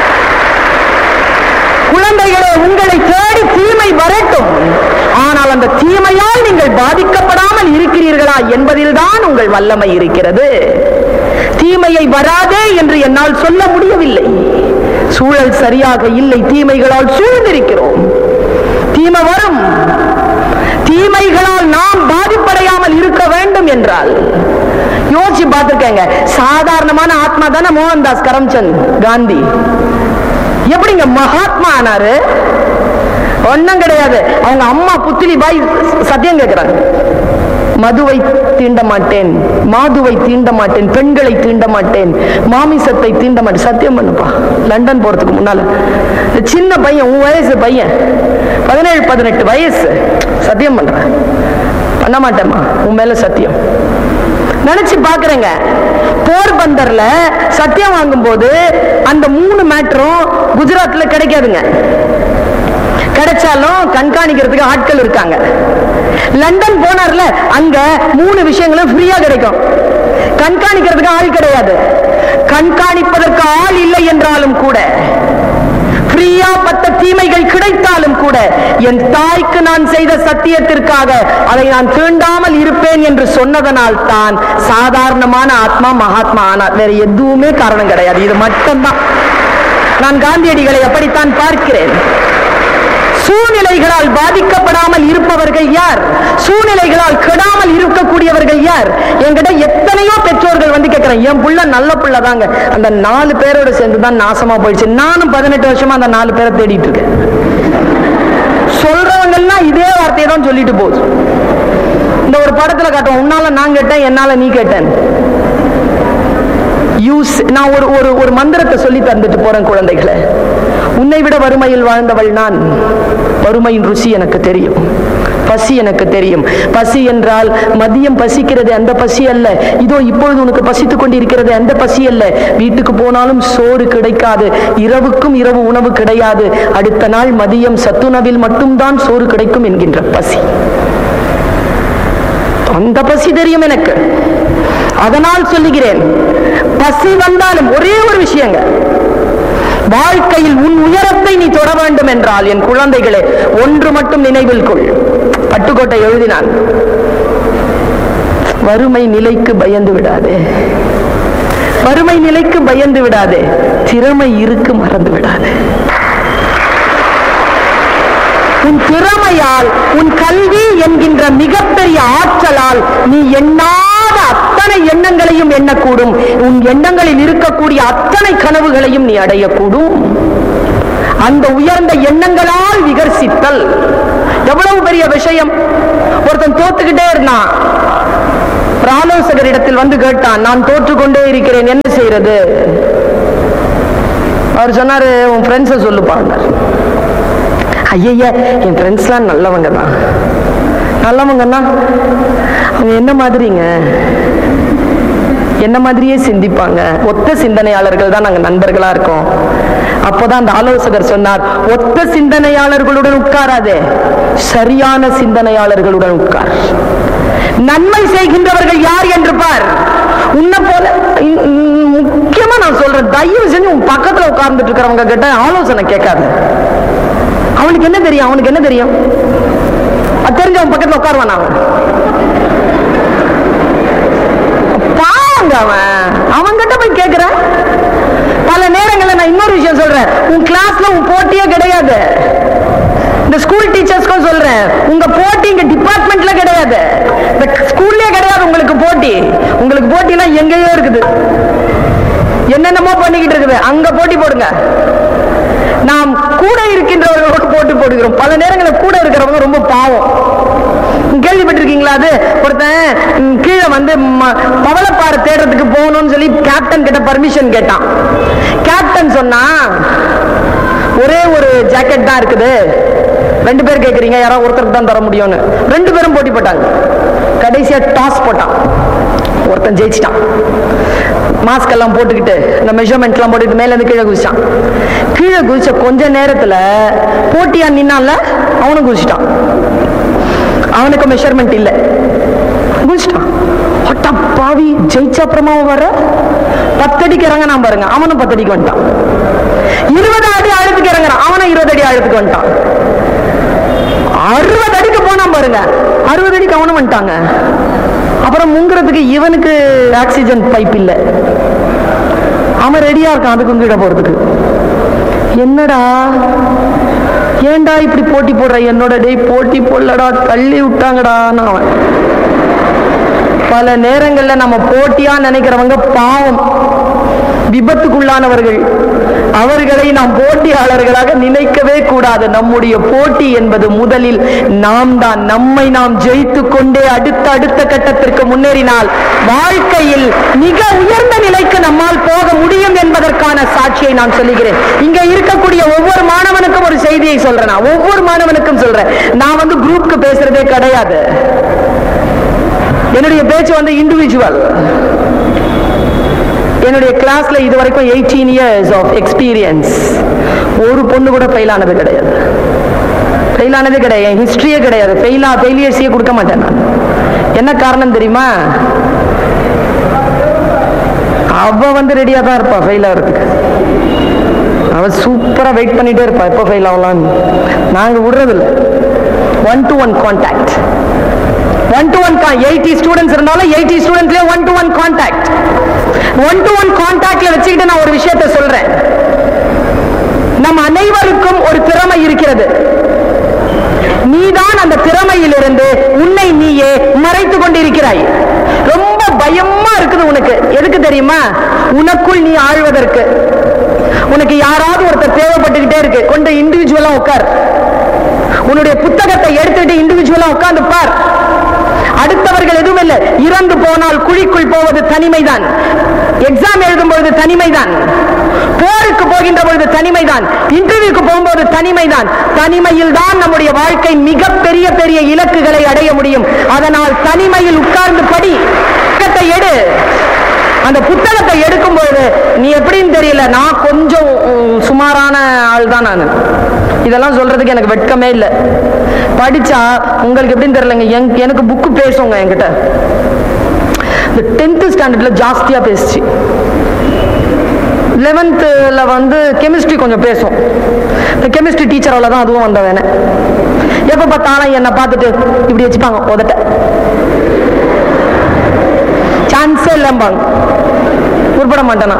குழந்தைகளே, உங்களை தேடி தீமை வரட்டும், ஆனால் அந்த தீமையால் நீங்கள் பாதிக்கப்படாமல் இருக்கிறீர்களா என்பதில் தான் உங்கள் வல்லமை இருக்கிறது. தீமையை வராதே என்று என்னால் சொல்ல முடியவில்லை. சூழல் சரியாக இல்லை, தீமைகளால் சூழ்ந்திருக்கிறோம். தீமை வரும். தீமைகளால் நாம் பாதிப்படையாமல் இருக்க வேண்டும் என்றால் யோசிச்சு பார்த்திருக்கேங்க. சாதாரணமான ஆத்மா தானே மோகன்தாஸ் கரம்சந்த் காந்தி. எப்படிங்க மகாத்மா ஆனாரு? ஒன்னும் கிடையாது. அவங்க அம்மா புத்திலி பாய் சத்தியம் கேட்கிறாங்க, மதுவை தீண்ட மாட்டேன், மாதுவை தீண்ட மாட்டேன், பெண்களை தீண்ட மாட்டேன், மாமிசத்தை தீண்ட மாட்டேன். சத்தியம் பண்ணுப்பா. லண்டன் போறதுக்கு முன்னால சின்ன பையன், உன் வயசு பையன், பதினேழு பதினெட்டு வயசு, சத்தியம் பண்றேன், பண்ண மாட்டேம்மா, உன் மேல சத்தியம். நினைச்சு பாக்குறேங்க. போர்பந்தர்ல சத்தியம் வாங்கும் போது அந்த மூணு மேட்டரும் குஜராத்ல கிடைக்காதுங்க. கிடைச்சாலும் கண்காணிக்கிறதுக்கு ஆட்கள் இருக்காங்க. லண்டன் போனார்ல, அங்க மூணு விஷயங்களும் ஃப்ரீயா கிடைக்கும். கண்காணிக்கிறதுக்கு ஆள் கிடையாது. கண்காணிப்பதற்கு ஆள் இல்லை என்றாலும் கூட, ஃப்ரீயா பட்ட தீமைகள் கிடைத்தாலும் கூட, என் தாய்க்கு நான் செய்த சத்தியத்திற்காக அதை நான் தீண்டாமல் இருப்பேன் என்று சொன்னதனால் தான் சாதாரணமான ஆத்மா மகாத்மா ஆனார். வேற எதுவுமே காரணம் கிடையாது. இது மட்டும்தான். நான் காந்தியடிகளை அப்படித்தான் பார்க்கிறேன். சூழ்நிலைகளால் பாதிக்கப்படாமல் இருப்பவர்கள் யார்? சூழ்நிலைகளால் கெடாமல் இருக்கக்கூடியவர்கள் யார்? என்கிட்ட எத்தனையோ பெற்றோர்கள் வந்து கேட்கிறேன், என் புள்ள நல்ல புள்ள தாங்க, அந்த நாலு பேரோட சேர்ந்துதான் நாசமா போயிடுச்சு. நானும் பதினெட்டு வருஷமா அந்த நாலு பேரை தேடிட்டு இருக்கேன். சொல்றவங்கெல்லாம் இதே வார்த்தையை தான் சொல்லிட்டு போகுது. இந்த ஒரு படத்துல காட்டுவோம், உன்னால நான் கேட்டேன், என்னால நீ கேட்டேன். நான் ஒரு ஒரு மந்திரத்தை சொல்லி தந்துட்டு போறேன் குழந்தைகளை. உன்னை விட வறுமையில் வாழ்ந்தவள் நான். வறுமையின் ருசி எனக்கு தெரியும், பசி எனக்கு தெரியும். பசி என்றால் மதியம் பசிக்கிறது அந்த பசி அல்ல, இதோ இப்பொழுது உனக்கு பசித்துக் கொண்டிருக்கிறது அந்த பசி அல்ல. வீட்டுக்கு போனாலும் சோறு கிடைக்காது, இரவுக்கும் இரவு உணவு கிடையாது, அடுத்த நாள் மதியம் சத்துணவில் மட்டும்தான் சோறு கிடைக்கும் என்கின்ற பசி. அந்த பசி தெரியும் எனக்கு. அதனால் சொல்லுகிறேன், பசி வந்தாலும் ஒரே ஒரு விஷயங்க, வாழ்க்கையில் உன் உயரத்தை நீ தொட வேண்டும் என்றால் என் குழந்தைகளே ஒன்று மட்டும் நினைவில் கொள். பட்டுக்கோட்டை எழுதினான், வறுமை நிலைக்கு பயந்து விடாதே, வறுமை நிலைக்கு பயந்து விடாதே, திறமை இருக்கு மறந்து விடாதே. உன் திறமையால், உன் கல்வி என்கின்ற மிகப்பெரிய ஆற்றலால் நீ எண்ணாத அத்தனை எண்ணங்களையும் எண்ணக்கூடும். உன் எண்ணங்களில் இருக்கக்கூடிய அத்தனை கனவுகளையும் நீ அடையக்கூடும். அந்த உயர்ந்த எண்ணங்களால் விகர்சித்தல் எவ்வளவு பெரிய விஷயம். ஒருத்தன் தோத்துக்கிட்டே இருந்தான், ஆலோசகரிடத்தில் வந்து கேட்டான், நான் தோற்றுக்கொண்டே இருக்கிறேன், என்ன செய்யறது? அவர் சொன்னாரு, உன் ஃப்ரெண்ட்ஸை சொல்லுப்பாங்க. ஐயா, என் ஃப்ரெண்ட்ஸ்லாம் நல்லவங்க தான். நல்லவங்கன்னா அவங்க என்ன மாதிரிங்க? என்ன மாதிரியே சிந்திப்பாங்க, ஒத்த சிந்தனையாளர்கள் தான் நாங்க நண்பர்களா இருக்கோம். அப்போதான் அந்த ஆலோசகர் சொன்னார், ஒத்த சிந்தனையாளர்களுடன் உட்காராதே, சரியான சிந்தனையாளர்களுடன் உட்கார். நன்மை செய்கின்றவர்கள் யார் என்று பார். உன்னை போல முக்கியமா நான் சொல்றேன், தயவு செஞ்சு உன் பக்கத்துல உட்கார்ந்துட்டு இருக்கிறவங்க கிட்ட ஆலோசனை கேட்காது. அவனுக்கு என்ன தெரியும்? அவனுக்கு என்ன தெரியும்? அது தெரிஞ்ச அவன் பக்கத்துல உட்காருவான். அவன் பாவங்க, அவன் அவன்கிட்ட போய் கேட்கிற. பல நேரங்களில் நான் இன்னொரு விஷயம் சொல்றேன், உன் கிளாஸ்ல உன் போட்டியே கிடையாது. இந்த ஸ்கூல் டீச்சர்ஸ்க்கும் சொல்றேன், உங்க போட்டி இங்க டிபார்ட்மெண்ட்ல கிடையாது, இந்த ஸ்கூல்லே கிடையாது உங்களுக்கு போட்டி. உங்களுக்கு போட்டிலாம் எங்கேயோ இருக்குது, என்னென்னமோ பண்ணிக்கிட்டு இருக்குது, அங்க போட்டி போடுங்க. நாம் கூட இருக்கின்றவர்களோடு போட்டு போடுகிறோம். பல நேரங்களில் கூட இருக்கிறவங்க ரொம்ப பாவம். கேள்விப்பட்டிருக்கீங்களா? அது ஒருத்தன் கீழே வந்து பவளப்பாறை தேடுறதுக்கு போகணும்னு சொல்லி கேப்டன் கிட்ட பர்மிஷன் கேட்டான். கேப்டன் சொன்னா, ஒரே ஒரு ஜாக்கெட் தான் இருக்குது, ரெண்டு பேர் கேட்குறீங்க, யாராவது ஒருத்தருக்கு தான் தர முடியும்னு. ரெண்டு பேரும் போட்டி போட்டாங்க. கடைசியா டாஸ் போட்டான். ஒருத்தன் ஜெயிச்சிட்டான். மாஸ்க் எல்லாம் போட்டுக்கிட்டு இந்த மெஷர்மெண்ட் எல்லாம் போட்டுக்கிட்டு மேல இருந்து கீழே குதிச்சான். கீழே குதிச்ச கொஞ்ச நேரத்துல போட்டியா நின்னால அவனும் குதிச்சிட்டான். அவனுக்கு மெஷர்மெண்ட் இல்ல, குதிச்சிட்டான். பாவி ஜெயிச்ச அப்புறமா வர பத்தடிக்கு இறங்கினான் பாருங்க, அவனும் பத்தடிக்கு வந்துட்டான். இருபது அடி ஆழத்துக்கு இறங்குறான், அவனும் இருபது அடி ஆழத்துக்கு வந்துட்டான். அறுபது அடிக்கு போனான் பாருங்க, அறுபது அடிக்கு அவனும் வந்துட்டாங்க. அப்புறம் முங்குறதுக்கு இவனுக்கு ஆக்சிஜன் பைப் இல்ல, அவன் ரெடியா இருக்கான் அதுக்கு கீழே போறதுக்கு. என்னடா ஏண்டா இப்படி போட்டி போடுற என்னோட? டே போட்டி போடலடா, தள்ளி விட்டாங்கடான்னு அவன். பல நேரங்கள்ல நம்ம போட்டியா நினைக்கிறவங்க பாவம், விபத்துக்குள்ளானவர்கள். அவர்களை நாம் போட்டியாளர்களாக நினைக்கவே கூடாது. நம்முடைய போட்டி என்பது முதலில் நாம் தான். நம்மை நாம் ஜெயித்து கொண்டே அடுத்த அடுத்த கட்டத்திற்கு முன்னேறினால் வாழ்க்கையில் மிக உயர்ந்த நிலைக்கு நம்மால் போக முடியும் என்பதற்கான சாட்சியை நான் சொல்லுகிறேன். இங்க இருக்கக்கூடிய ஒவ்வொரு மாணவனுக்கும் ஒரு செய்தியை சொல்றேன். ஒவ்வொரு மாணவனுக்கும் சொல்றேன். நான் வந்து குரூப்க்கு பேசுறதே கிடையாது. என்னுடைய பேச்சு வந்து இண்டிவிஜுவல். என்னுடைய கிளாஸ்ல இது வரைக்கும் எயிட்டீன் இயர்ஸ் ஆஃப் எக்ஸ்பீரியன்ஸ். ஒரு பொண்ணு கூட ஃபெயில் ஆனது கிடையாது. ஃபெயில் ஆனது கிடையாது, ஹிஸ்டரியே கிடையாது. ஃபெயிலா ஃபெயிலியர்ஸே கொடுக்க மாட்டேன் நான். என்ன காரணம் தெரியுமா? அவ வந்து ரெடியா தான் இருப்பா ஃபெயில் ஆகிறதுக்கு. அவ சூப்பரா வெயிட் பண்ணிட்டே இருப்பா எப்போ ஃபெயில் ஆகலான்னு. நாங்க விடுறதில்லை. One to one contact. One to one eighty students இருந்தாலும் eighty ஸ்டூடெண்ட்ஸ்லயே one to one contact. One to one கான்டாக்ட்ல வச்சுக்கிட்டு நான் ஒரு விஷயத்தை சொல்றேன். நம் அனைவருக்கும் ஒரு திறமை இருக்கிறது. நீதான் அந்த திறமையிலிருந்து உன்னை நீயே மறைத்து கொண்டிருக்கிறாய். ரொம்ப பயமா இருக்குது உனக்கு. எதுக்கு தெரியுமா? உனக்குள் நீ ஆழ்வதற்கு. உனக்கு யாராவது ஒருத்தர் தேவைப்பட்டுக்கிட்டே இருக்கு. கொண்டு இண்டிவிஜுவலா உட்கார். உன்னுடைய புத்தகத்தை எடுத்துட்டு இண்டிவிஜுவலா உட்கார்ந்து பார். அடுத்தவர்கள் எதுவும் இல்லை. இறந்து போனால் குழிக்குள் போவது தனிமைதான். எக்ஸாம் எழுதும் பொழுது தனிமைதான். போருக்கு போகின்ற பொழுது தனிமைதான். இன்டர்வியூக்கு போகும்போது தனிமைதான். தனிமையில் தான் நம்முடைய வாழ்க்கை மிக பெரிய பெரிய இலக்குகளை அடைய முடியும். அதனால் தனிமையில் உட்கார்ந்து படி. புத்தகத்தை எடு. அந்த புத்தகத்தை எடுக்கும் பொழுது நீ எப்படின்னு தெரியல, நான் கொஞ்சம் சுமாரான ஆள் தான். நான் இதெல்லாம் சொல்றதுக்கு எனக்கு வெட்கமே இல்லை. படிச்சா உங்களுக்கு எப்படின்னு தெரியலங்க, எனக்கு புக்கு பேசுங்க என்கிட்ட. இந்த டென்த் ஸ்டாண்டர்ட்ல ஜாஸ்தியா பேசுச்சு. லெவன்த்ல வந்து கெமிஸ்ட்ரி கொஞ்சம் பேசும். இந்த கெமிஸ்ட்ரி டீச்சர் அவ்வளவுதான், அதுவும் வந்த வேணே. எப்ப பார்த்தாலும் என்னை பார்த்துட்டு இப்படி வச்சுப்பாங்க, உதட்ட சான்ஸே இல்லம்பாங்க. உருப்பட மாட்டேனா.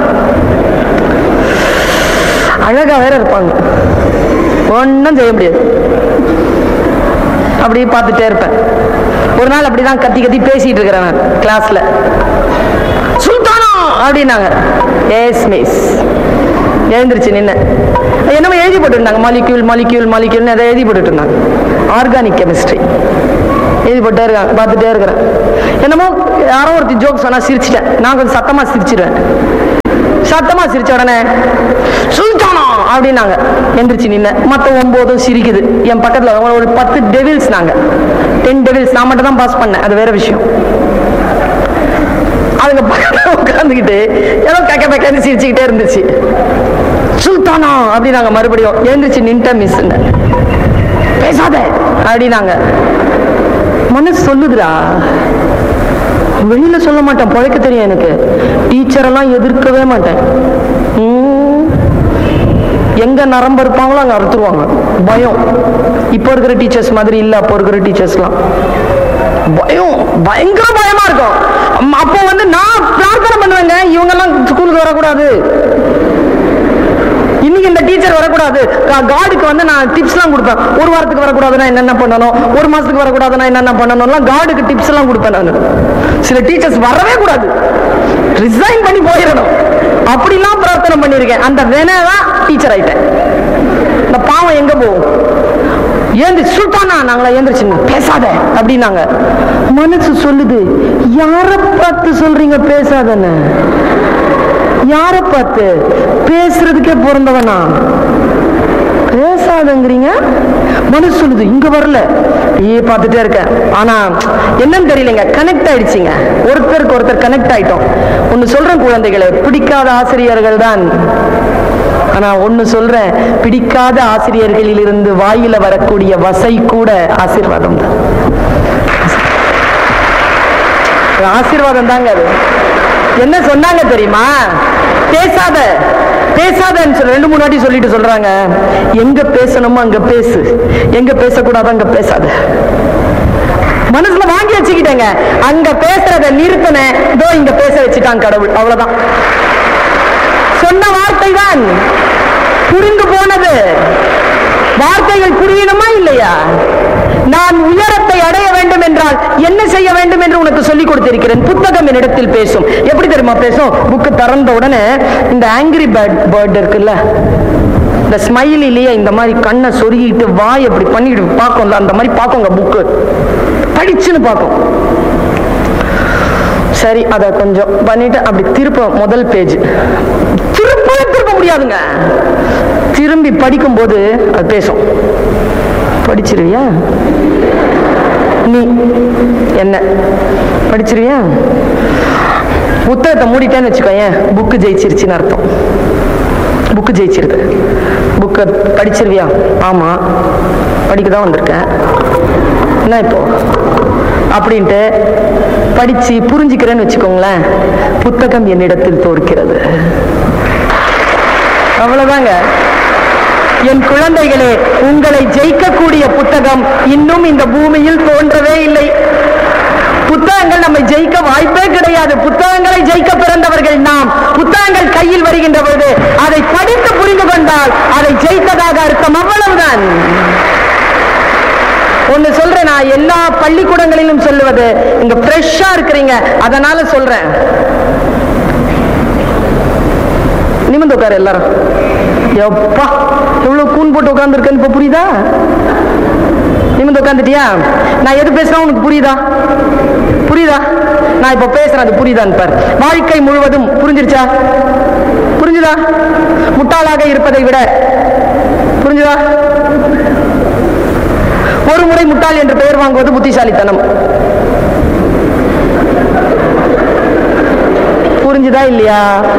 அழகா வேற இருப்பாங்க, ஒன்னும் செய்ய முடியாது. அப்படி பார்த்துட்டே இருப்பேன். ஒரு நாள் அப்படிதான் கத்தி கத்தி பேசிட்டு இருக்கிறேன் நான் கிளாஸ்ல. சுல்தானா அப்படின்னாங்க. Yes miss. எழுந்திருச்சு நின்று என்னமோ எழுதி போட்டு இருந்தாங்க. மாலிக்யூல் மாலிக்யூல் மாலிக்யூல்னு அதை எழுதி போட்டுட்டு இருந்தாங்க. ஆர்கானிக் கெமிஸ்ட்ரி எழுதி போட்டே இருக்காங்க. பார்த்துட்டே இருக்கிறேன். என்னமோ யாரோ ஒருத்தி ஜோக் சொன்னா சிரிச்சிட்டேன். நான் கொஞ்சம் சத்தமா சிரிச்சிருவேன். சத்தமா சிரிச்ச உடனே சுல்தானா அப்படின்னாங்க. எந்திரிச்சு நின்ன. மற்ற ஒன்பதும் சிரிக்குது. என் பக்கத்துல ஒரு பத்து டெவில்ஸ். நாங்க டென் டெவில்ஸ். நான் மட்டும் தான் பாஸ் பண்ணேன், அது வேற விஷயம். அதுங்க பக்கத்துல உட்காந்துக்கிட்டு ஏதோ கக்க பக்கன்னு சிரிச்சுக்கிட்டே இருந்துச்சு. சுல்தானா அப்படின்னாங்க. மறுபடியும் எழுந்திரிச்சு நின்ட்ட மிஸ். பேசாத அப்படின்னாங்க. மனசு சொல்லுதுடா, வெளியில சொல்ல மாட்டேன், பழைக்க தெரியும் எனக்கு. டீச்சர் எல்லாம் எதிர்க்கவே மாட்டேன். எங்க நரம்பு இருப்பாங்களோ அங்க அறுத்துருவாங்க. பயம். இப்ப இருக்கிற டீச்சர்ஸ் மாதிரி இல்ல. அப்போ இருக்கிற டீச்சர்ஸ்லாம் பயம், பயங்கர பயமா இருக்கும். அப்போ வந்து நான் பிரார்த்தனை பண்ணுவேங்க, இவங்க எல்லாம் ஸ்கூலுக்கு வரக்கூடாது, இன்னைக்கு இந்த டீச்சர் வரக்கூடாது. கார்டுக்கு வந்து நான் டிப்ஸ் எல்லாம் கொடுப்பேன். ஒரு வாரத்துக்கு வரக்கூடாதுன்னா என்னென்ன பண்ணணும், ஒரு மாசத்துக்கு வரக்கூடாதுன்னா என்னென்ன பண்ணணும், கார்டுக்கு டிப்ஸ் எல்லாம் கொடுப்பேன் நான். சில டீச்சர்ஸ் வரவே கூடாது, ரிசைன் பண்ணி போயிடணும், அப்படிலாம் பிரார்த்தனை பண்ணிருக்கேன். அந்த வேணதான் டீச்சர் ஆயிட்டேன். இந்த பாவம் எங்க போகும்? ஏந்திரிச்சு சுல்தானா நாங்களா ஏந்திரிச்சு பேசாத அப்படின்னாங்க. மனசு சொல்லுது, யார பார்த்து சொல்றீங்க பேசாதன்னு? யார பார்த்து? பேசுறதுக்கே பிறந்தவனா? பேசாதங்கிறீங்க. மனசு சொல்லுது இங்க வரல, ஏ பார்த்துட்டே இருக்கேன். ஆனா என்னன்னு தெரியலங்க, கனெக்ட் ஆயிடுச்சுங்க, ஒருத்தருக்கு ஒருத்தர் கனெக்ட் ஆயிட்டோம். ஒன்னு சொல்றேன் குழந்தைகளை, பிடிக்காத ஆசிரியர்கள் தான். ஆனா ஒன்னு சொல்றேன், பிடிக்காத ஆசிரியர்களில் இருந்து வாயில வரக்கூடிய வசை கூட ஆசீர்வாதம் தான். ஆசீர்வாதம் தாங்க அது. என்ன சொன்னாங்க தெரியுமா? பேசாத பேசாதன்னு சொல்ல ரெண்டு மூணு வாட்டி சொல்லிட்டு சொல்றாங்க, எங்க பேசணுமோ அங்க பேசு, எங்க பேசக்கூடாது அங்க பேசாத. மனசுல வாங்கி வச்சுக்கிட்டேங்க, அங்க பேசுறத நிறுத்தினேன், இதோ இங்க பேச வச்சுட்டான் கடவுள். அவ்வளவுதான். சொன்ன வார்த்தை தான் புரிந்து போனது. வார்த்தைகள் புரியணுமா இல்லையா? நான் உயரத்தை அடைய வேண்டும் என்றால் என்ன செய்ய வேண்டும் என்று உனக்கு சொல்லிக் கொடுத்திருக்கிறேன். புத்தகம் என்னிடத்தில் பேசும். எப்படி தெரியுமா பேசும்? புக்கு திறந்த உடனே இந்த ஆங்கிரி பேர்ட் பேர்ட் இருக்குல்ல, இந்த ஸ்மைலிலேயே இந்த மாதிரி கண்ணை சொருகிட்டு வாய் அப்படி பண்ணிட்டு பார்க்கும்ல, அந்த மாதிரி பார்க்குங்க புக்கு, படிச்சுன்னு பார்க்கும். சரி, அதை கொஞ்சம் பண்ணிட்டு அப்படி திருப்ப முதல் பேஜ் திருப்ப திருப்ப முடியாதுங்க. திரும்பி படிக்கும் போது அது பேசும். படிச்சிருவியா நீ? என்ன படிச்சிருவியா? புத்தகத்தை மூடிட்டேன்னு வச்சுக்கோங்க, புக்கு ஜெயிச்சிருச்சுன்னு அர்த்தம். புக்கு ஜெயிச்சிருது. புக்கை படிச்சிருவியா? ஆமா, படிக்கதான் வந்திருக்கேன். என்ன இப்போ அப்படின்ட்டு படிச்சு புரிஞ்சுக்கிறேன்னு வச்சுக்கோங்களேன், புத்தகம் என்னிடத்தில் தோற்கிறது. அவ்வளவுதாங்க. என் குழந்தைகளே, உங்களை ஜெயிக்கக்கூடிய புத்தகம் இன்னும் இந்த பூமியில் தோன்றவே இல்லை. புத்தகங்கள் நம்மை ஜெயிக்க வாய்ப்பே கிடையாது. புத்தகங்களை ஜெயிக்க பிறந்தவர்கள் நாம். புத்தகங்கள் கையில் வருகின்ற பொழுது அதை படித்து புரிந்து கொண்டால் அதை ஜெயித்ததாக அர்த்தம். அவ்வளவுதான். ஒன்னு சொல்றேன், நான் எல்லா பள்ளிக்கூடங்களிலும் சொல்லுவது, இங்க ஃப்ரெஷ்ஷா இருக்கிறீங்க அதனால சொல்றேன். நிமிர்ந்து உட்காரு எல்லாரும். எப்பா எவ்வளவு கூன் போட்டு உட்கார்ந்து இருக்கேன்னு இப்ப புரியுதா? நிமிர்ந்து உட்காந்துட்டியா? நான் எது பேசுறேன் உனக்கு புரியுதா? புரியுதா? நான் இப்ப பேசுறேன், அது புரியுதான்னு பாரு. வாழ்க்கை முழுவதும் புரிஞ்சிருச்சா? புரிஞ்சுதா? முட்டாளாக இருப்பதை விட புரிஞ்சுதா? ஒரு முறை முட்டாள் என்று பெயர் வாங்குவது புத்திசாலித்தனம். புரிஞ்சுதா இல்லையா?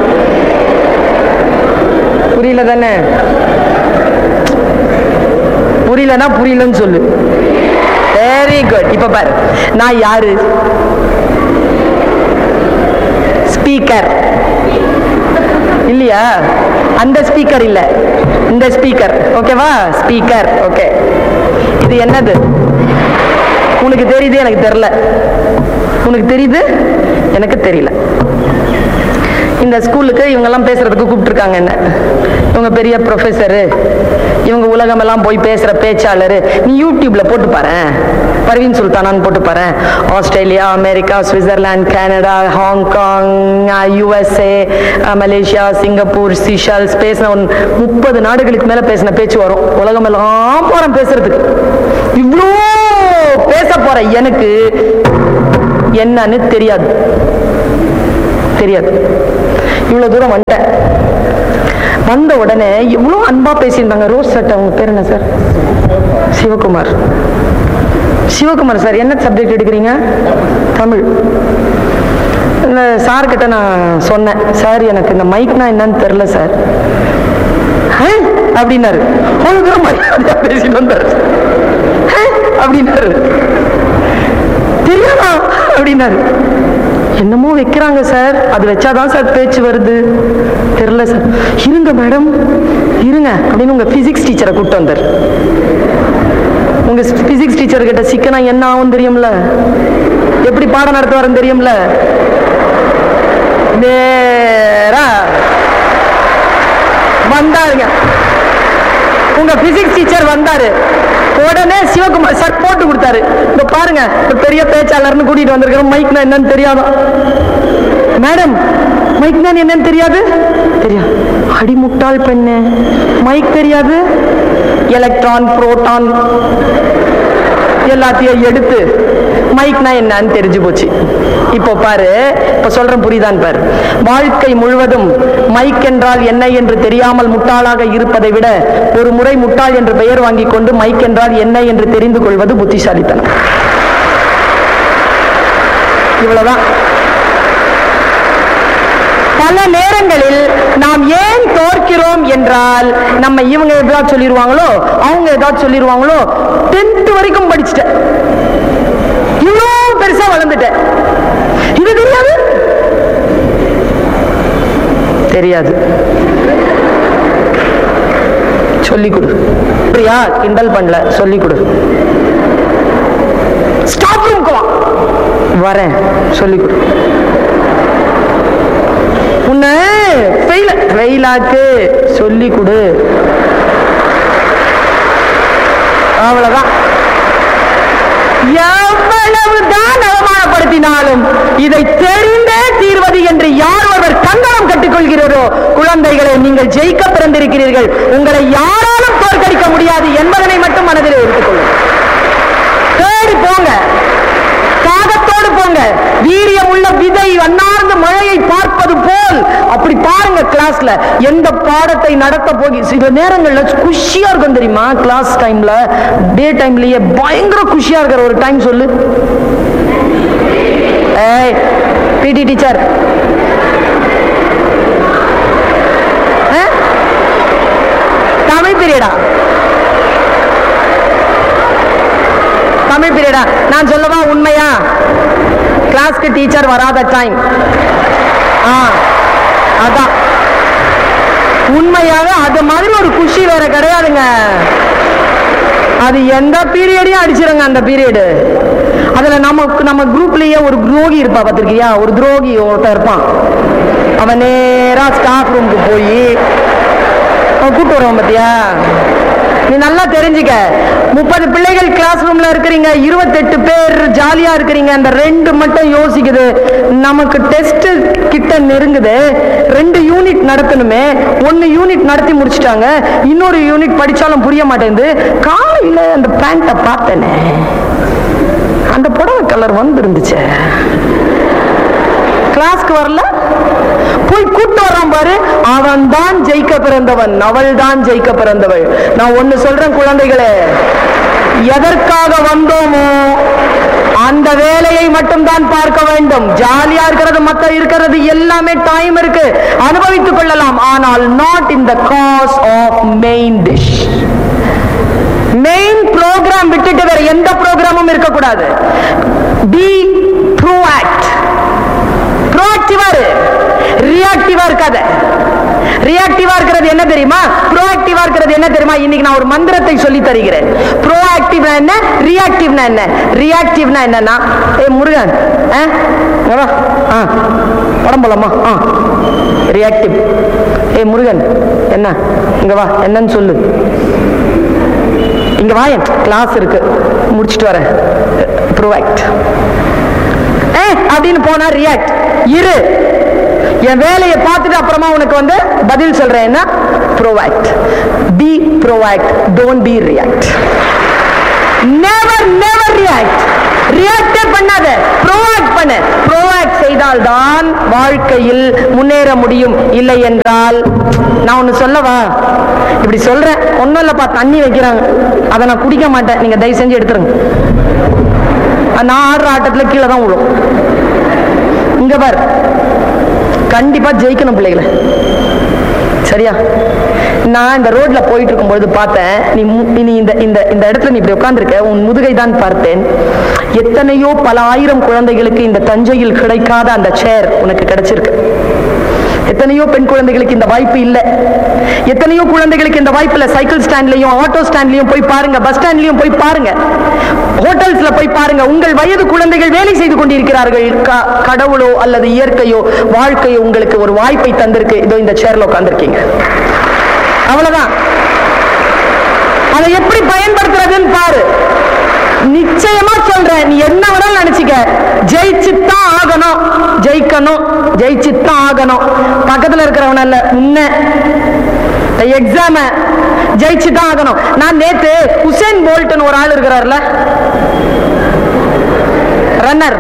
புரியல தானே? புரியலன்னா புரியலன்னு சொல்லு. Very good. இப்ப பாரு, நான் யாரு? ஸ்பீக்கர் இல்லையா? அந்த ஸ்பீக்கர் இல்ல, இந்த ஸ்பீக்கர். ஓகேவா? ஸ்பீக்கர். ஓகே, இது என்னது? உனக்கு தெரியுது, எனக்கு தெரியல. உனக்கு தெரியுது, எனக்கு தெரியல. இந்த ஸ்கூலுக்கு இவங்கெல்லாம் பேசுறதுக்கு கூப்பிட்டுருக்காங்க. என்ன, இவங்க பெரிய ப்ரொஃபஸரு, இவங்க உலகமெல்லாம் போய் பேசுற பேச்சாளரு. நீ யூடியூப்ல போட்டு பாரு, பர்வீன் சுல்தானான்னு போட்டு பாரு. Australia, America, Switzerland, Canada, Hong Kong, USA, Malaysia, Singapore, சிஷல்ஸ் பேசின ஒரு முப்பது நாடுகளுக்கு மேல பேசின பேச்சு வரும். உலகமெல்லாம் போறேன் பேசுறதுக்கு. இவ்வளோ பேச போற எனக்கு என்னன்னு தெரியாது தெரியாது இவ்வளவு தூரம் வந்துட்டேன். வந்த உடனே இவ்வளவு அன்பா பேசியிருந்தாங்க. ரோஸ் சட்டை, அவங்க பேர் என்ன சார்? சிவகுமார். சிவகுமார் சார், என்ன சப்ஜெக்ட் எடுக்கிறீங்க? தமிழ். இந்த சார் கிட்ட நான் சொன்னேன், சார் எனக்கு இந்த மைக்னா என்னன்னு தெரியல சார் அப்படின்னாரு. பேசிட்டு வந்தாரு அப்படின்னாரு. தெரியாதா அப்படின்னாரு. என்னமோ வைக்கிறாங்க சார், அது வச்சாதான் சார் பேச்சு வருது. தெரியல சார். இருங்க மேடம், இருங்க அப்படின்னு உங்க பிசிக்ஸ் டீச்சரை கூப்பிட்டு வந்தார். உங்க பிசிக்ஸ் டீச்சர் கிட்ட சிக்கனா என்ன ஆகும் தெரியும்ல, எப்படி பாடம் நடத்துவாருன்னு தெரியும்ல. நேரா வந்தாருங்க, உங்க பிசிக்ஸ் டீச்சர் வந்தாரு. உடனே சிவகுமார் சார் போட்டு கொடுத்தாரு. இந்த பாருங்க, பெரிய பேச்சாளர்னு கூட்டிட்டு வந்திருக்கிறோம், மைக்னா என்னன்னு தெரியாதா? மேடம், மைக்னா என்னன்னு தெரியாது? தெரியாது. அடிமுட்டாள் பெண்ணு, மைக் தெரியாது? எலக்ட்ரான், புரோட்டான் எல்லாத்தையும் எடுத்து மைக்னா என்னன்னு தெரிஞ்சு போச்சு. இப்போ பாரு, இப்ப சொல்றேன் புரியுதான் பாரு. வாழ்க்கை முழுவதும் மைக் என்றால் என்ன என்று தெரியாமல் முட்டாளாக இருப்பதை விட ஒரு முறை முட்டாள் என்று பெயர் வாங்கி கொண்டு மைக் என்றால் என்ன என்று தெரிந்து கொள்வது புத்திசாலித்தனம். இவ்வளவுதான். பல நேரங்களில் நாம் ஏன் தோற்கிறோம் என்றால், நம்ம இவங்க ஏதாவது சொல்லிடுவாங்களோ அவங்க ஏதாவது சொல்லிடுவாங்களோ, டென்த் வரைக்கும் படிச்சுட்டேன், இவ்வளவு பெருசா வளர்ந்துட்டேன், இது தெரியாது தெரியாது சொல்லிக் கொடு. பிரியா கிண்டல் பண்ணல, சொல்லிக் கொடு. ஸ்டாப் ரூம்க்கு வா, வரேன், சொல்லிக் கொடு. உன்னை ஃபெயில் ஃபெயிலாக்கு சொல்லிக் கொடு. அவ்வளவுதான். எவ்வளவுதான் அவமானப்படுத்தினாலும் இதை தெரிந்தே தீர்வது என்று யார் ஒருவர் கங்கணம் கட்டிக்கொள்கிறதோ, குழந்தைகளை நீங்கள் ஜெயிக்க பிறந்திருக்கிறீர்கள், உங்களை யாராலும் தோற்கடிக்க முடியாது என்பதனை மட்டும் மனதில் எடுத்துக்கொள்ளும். தேடி போங்க, தாகத்தோடு போங்க. வீரியம் உள்ள விதை அன்னார்ந்த மழையை பார்ப்பது போல் அப்படி பாருங்க. கிளாஸ்ல எந்த பாடத்தை நடத்த போகி சில நேரங்கள்ல குஷியா இருக்கும் தெரியுமா? கிளாஸ் டைம்ல, டே டைம்லயே பயங்கர குஷியா இருக்கிற ஒரு டைம் சொல்லு. ஏய் பிடி டீச்சர், தமிழ் பீரியடா? தமிழ் பீரியடா? நான் சொல்லவா உண்மையா? கிளாஸ்க்கு டீச்சர் வராத டைம். அதான் உண்மையாக. அது மாதிரி ஒரு குஷி வேற கிடையாதுங்க. அது எந்த பீரியடையும் அடிச்சிருங்க அந்த பீரியடு. அதுல நமக்கு நம்ம குரூப்லயே ஒரு துரோகி இருப்பா, பார்த்திருக்கியா? ஒரு துரோகி ஒருத்தர் இருப்பான். அவன் நேரா ஸ்டாஃப் ரூமுக்கு போய் கூட்டு வருவான். பார்த்தியா? நீ நல்லா தெரிஞ்சுக்க. முப்பது பிள்ளைகள் கிளாஸ் ரூம்ல இருக்கிறீங்க, இருபத்தெட்டு பேர் ஜாலியா இருக்கிறீங்க. அந்த ரெண்டு மட்டும் யோசிக்குது, நமக்கு டெஸ்ட் கிட்ட நெருங்குது, ரெண்டு யூனிட் நடத்தணுமே, ஒன்னு யூனிட் நடத்தி முடிச்சுட்டாங்க, இன்னொரு யூனிட் படிச்சாலும் புரிய மாட்டேங்குது. காலையில அந்த பேண்ட பார்த்தேனே, அந்த புடவை கலர் வந்து இருந்துச்சு, கிளாஸ்க்கு வரல, போய் கூட்டு வரான் பாரு. அவன் தான் ஜெயிக்க பிறந்தவன், அவள் தான் ஜெயிக்க பிறந்தவள். நான் ஒண்ணு சொல்றேன் குழந்தைகளே, எதற்காக வந்தோமோ அந்த வேலையை மட்டும் தான் பார்க்க வேண்டும். ஜாலியா இருக்கிறது, மத்த இருக்கிறது எல்லாமே டைம் இருக்கு, அனுபவித்துக் கொள்ளலாம். ஆனால் not in the cause of main dish. Main program விட்டுட்டு வேற எந்த ப்ரோக்ராமும் இருக்கக்கூடாது. பி ப்ரோஆக்ட். ப்ரோஆக்டிவா இரு, ரியாக்டிவா இருக்காத. ரியாக்டிவா இருக்கிறது என்ன தெரியுமா? ப்ரோஆக்டிவா இருக்கிறது என்ன தெரியுமா? இன்னைக்கு நான் ஒரு மந்திரத்தை சொல்லி தருகிறேன். ப்ரோஆக்டிவ்னா என்ன, ரியாக்டிவ்னா என்ன? ரியாக்டிவ்னா என்னன்னா, ஏ முருகன் உடம்புலமா, ரியாக்டிவ். ஏ முருகன் என்ன, இங்க வா, என்னன்னு சொல்லு. இங்க வா, கிளாஸ் இருக்கு, முடிச்சுட்டு வரேன். ப்ரோஆக்ட். ஏ அப்படின்னு போனா ரியாக்ட். இரு, என் வேலையை பார்த்துட்டு அப்புறமா உனக்கு வந்து பதில் சொல்றேன். என்ன? ப்ரோஆக்ட். B ப்ரோஆக்ட், don't be react. Never never react. ரியாக்டே பண்ணாத, ப்ரோஆக்ட் பண்ணு. ப்ரோஆக்ட் செய்தால் தான் வாழ்க்கையில் முன்னேற முடியும். இல்லை என்றால், நான் ஒன்னு சொல்லவா? இப்படி சொல்றேன், ஒன்னும் இல்லப்பா, தண்ணி வைக்கிறாங்க, அதை நான் குடிக்க மாட்டேன், நீங்க தயவு செஞ்சு எடுத்துருங்க. நான் ஆடுற ஆட்டத்துல கீழே தான் விழும். இங்க பார், கண்டிப்பா ஜெயிக்கணும் பிள்ளைகளை, சரியா? நான் இந்த ரோட்ல போயிட்டு இருக்கும்போது பார்த்தேன், நீ நீ இந்த இந்த இந்த இடத்துல நீ இப்படி உட்கார்ந்துருக்க, உன் முதுகை தான் பார்த்தேன். எத்தனையோ பல ஆயிரம் குழந்தைகளுக்கு இந்த தஞ்சையில் கிடைக்காத அந்த சேர் உனக்கு கிடைச்சிருக்கு. எத்தனையோ பெண் குழந்தைகளுக்கு இந்த வாய்ப்பு இல்லை. எத்தனையோ குழந்தைகளுக்கு இந்த வாய்ப்பு இல்லை. சைக்கிள் ஸ்டாண்ட்லயும், ஆட்டோ ஸ்டாண்ட்லயும் போய் பாருங்க, பஸ் ஸ்டாண்ட்லயும் போய் பாருங்க, ஹோட்டல்ஸ்ல போய் பாருங்க. உங்கள் வயது குழந்தைகள் வேலை செய்து கொண்டிருக்கிறார்கள். கடவுளோ அல்லது இயற்கையோ, வாழ்க்கையோ உங்களுக்கு ஒரு வாய்ப்பை தந்திருக்கு. இதோ இந்த சேர்ல உட்கார்ந்திருக்கீங்க, அவ்வளவுதான். அதை எப்படி பயன்படுத்துறதுன்னு பாரு. நிச்சயமா சொல்றேன், நீ என்ன வேணாலும் நினைச்சுக்க, ஜெயிச்சுத்தான் ஆகணும், ஜெயிக்கணும், ஜெயிச்சுத்தான் ஆகணும். பக்கத்துல இருக்கிறவன இல்ல, உன்ன எக்ஸாம ஜெயிச்சுதான் ஆகணும். நான் நேத்து உசேன் போல்ட்னு ஒரு ஆள் இருக்கிறார்ல, ரன்னர்.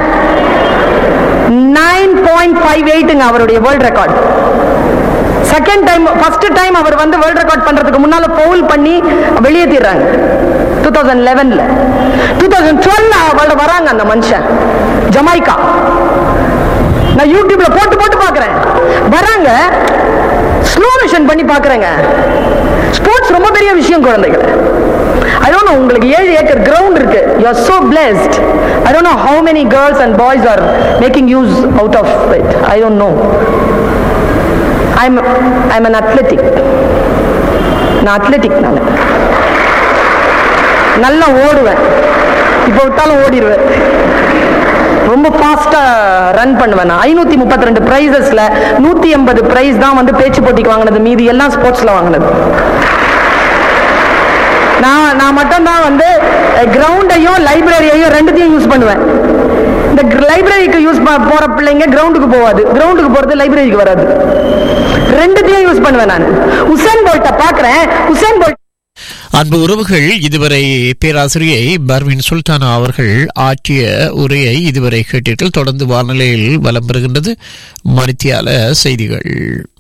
நைன் பாயிண்ட் ஃபைவ் எயிட்டுங்க அவருடைய world record. Second time, first time அவர் வந்து வேர்ல்ட் ரெக்கார்ட் பண்றதுக்கு முன்னால பவுல் பண்ணி வெளியேற்றிடுறாங்க டூ தௌசண்ட் லெவன்ல. டூ தௌசண்ட் டுவெல்ல அவளோட வராங்க அந்த மனுஷன், ஜமைக்கா. நான் யூடியூப்ல போட்டு போட்டு பாக்குறேன், வராங்க, ஸ்லோ மோஷன் பண்ணி பாக்குறேங்க. ஸ்போர்ட்ஸ் ரொம்ப பெரிய விஷயம் குழந்தைகள். I don't know, உங்களுக்கு ஏழு ஏக்கர் கிரவுண்ட் இருக்கு. You are so blessed. I don't know how many girls and boys are making use out of it. I don't know. I'm I'm an athletic. நான் athletic நான். நல்லா ஓடுவேன். இப்போ விட்டாலும் ஓடிடுவேன். ரொம்ப ஃபாஸ்டா ரன் பண்ணுவேன். ஐநூத்தி முப்பத்தி ரெண்டு பிரைசஸ்ல நூத்தி எண்பது பிரைஸ் தான் வந்து பேச்சு போட்டிக்கு வாங்கினது, மீதி எல்லாம் ஸ்போர்ட்ஸ்ல வாங்கினது. நான் நான் மட்டும் தான் வந்து கிரவுண்டையும் லைப்ரரியையும் ரெண்டுத்தையும் யூஸ் பண்ணுவேன். இந்த லைப்ரரிக்கு யூஸ் போற பிள்ளைங்க கிரவுண்டுக்கு போவாது, கிரவுண்டுக்கு போறது லைப்ரரிக்கு வராது. ரெண்டுத்தையும் யூஸ் பண்ணுவேன் நான். உசேன் போல்ட்ட பாக்குறேன், உசேன் போல்ட். அன்பு உறவுகள், இதுவரை பேராசிரியை பர்வீன் சுல்தானா அவர்கள் ஆற்றிய உரையை இதுவரை கேட்டீர்கள். தொடர்ந்து வானிலையில் வலம் பெறுகின்றது மணித்தியால செய்திகள்.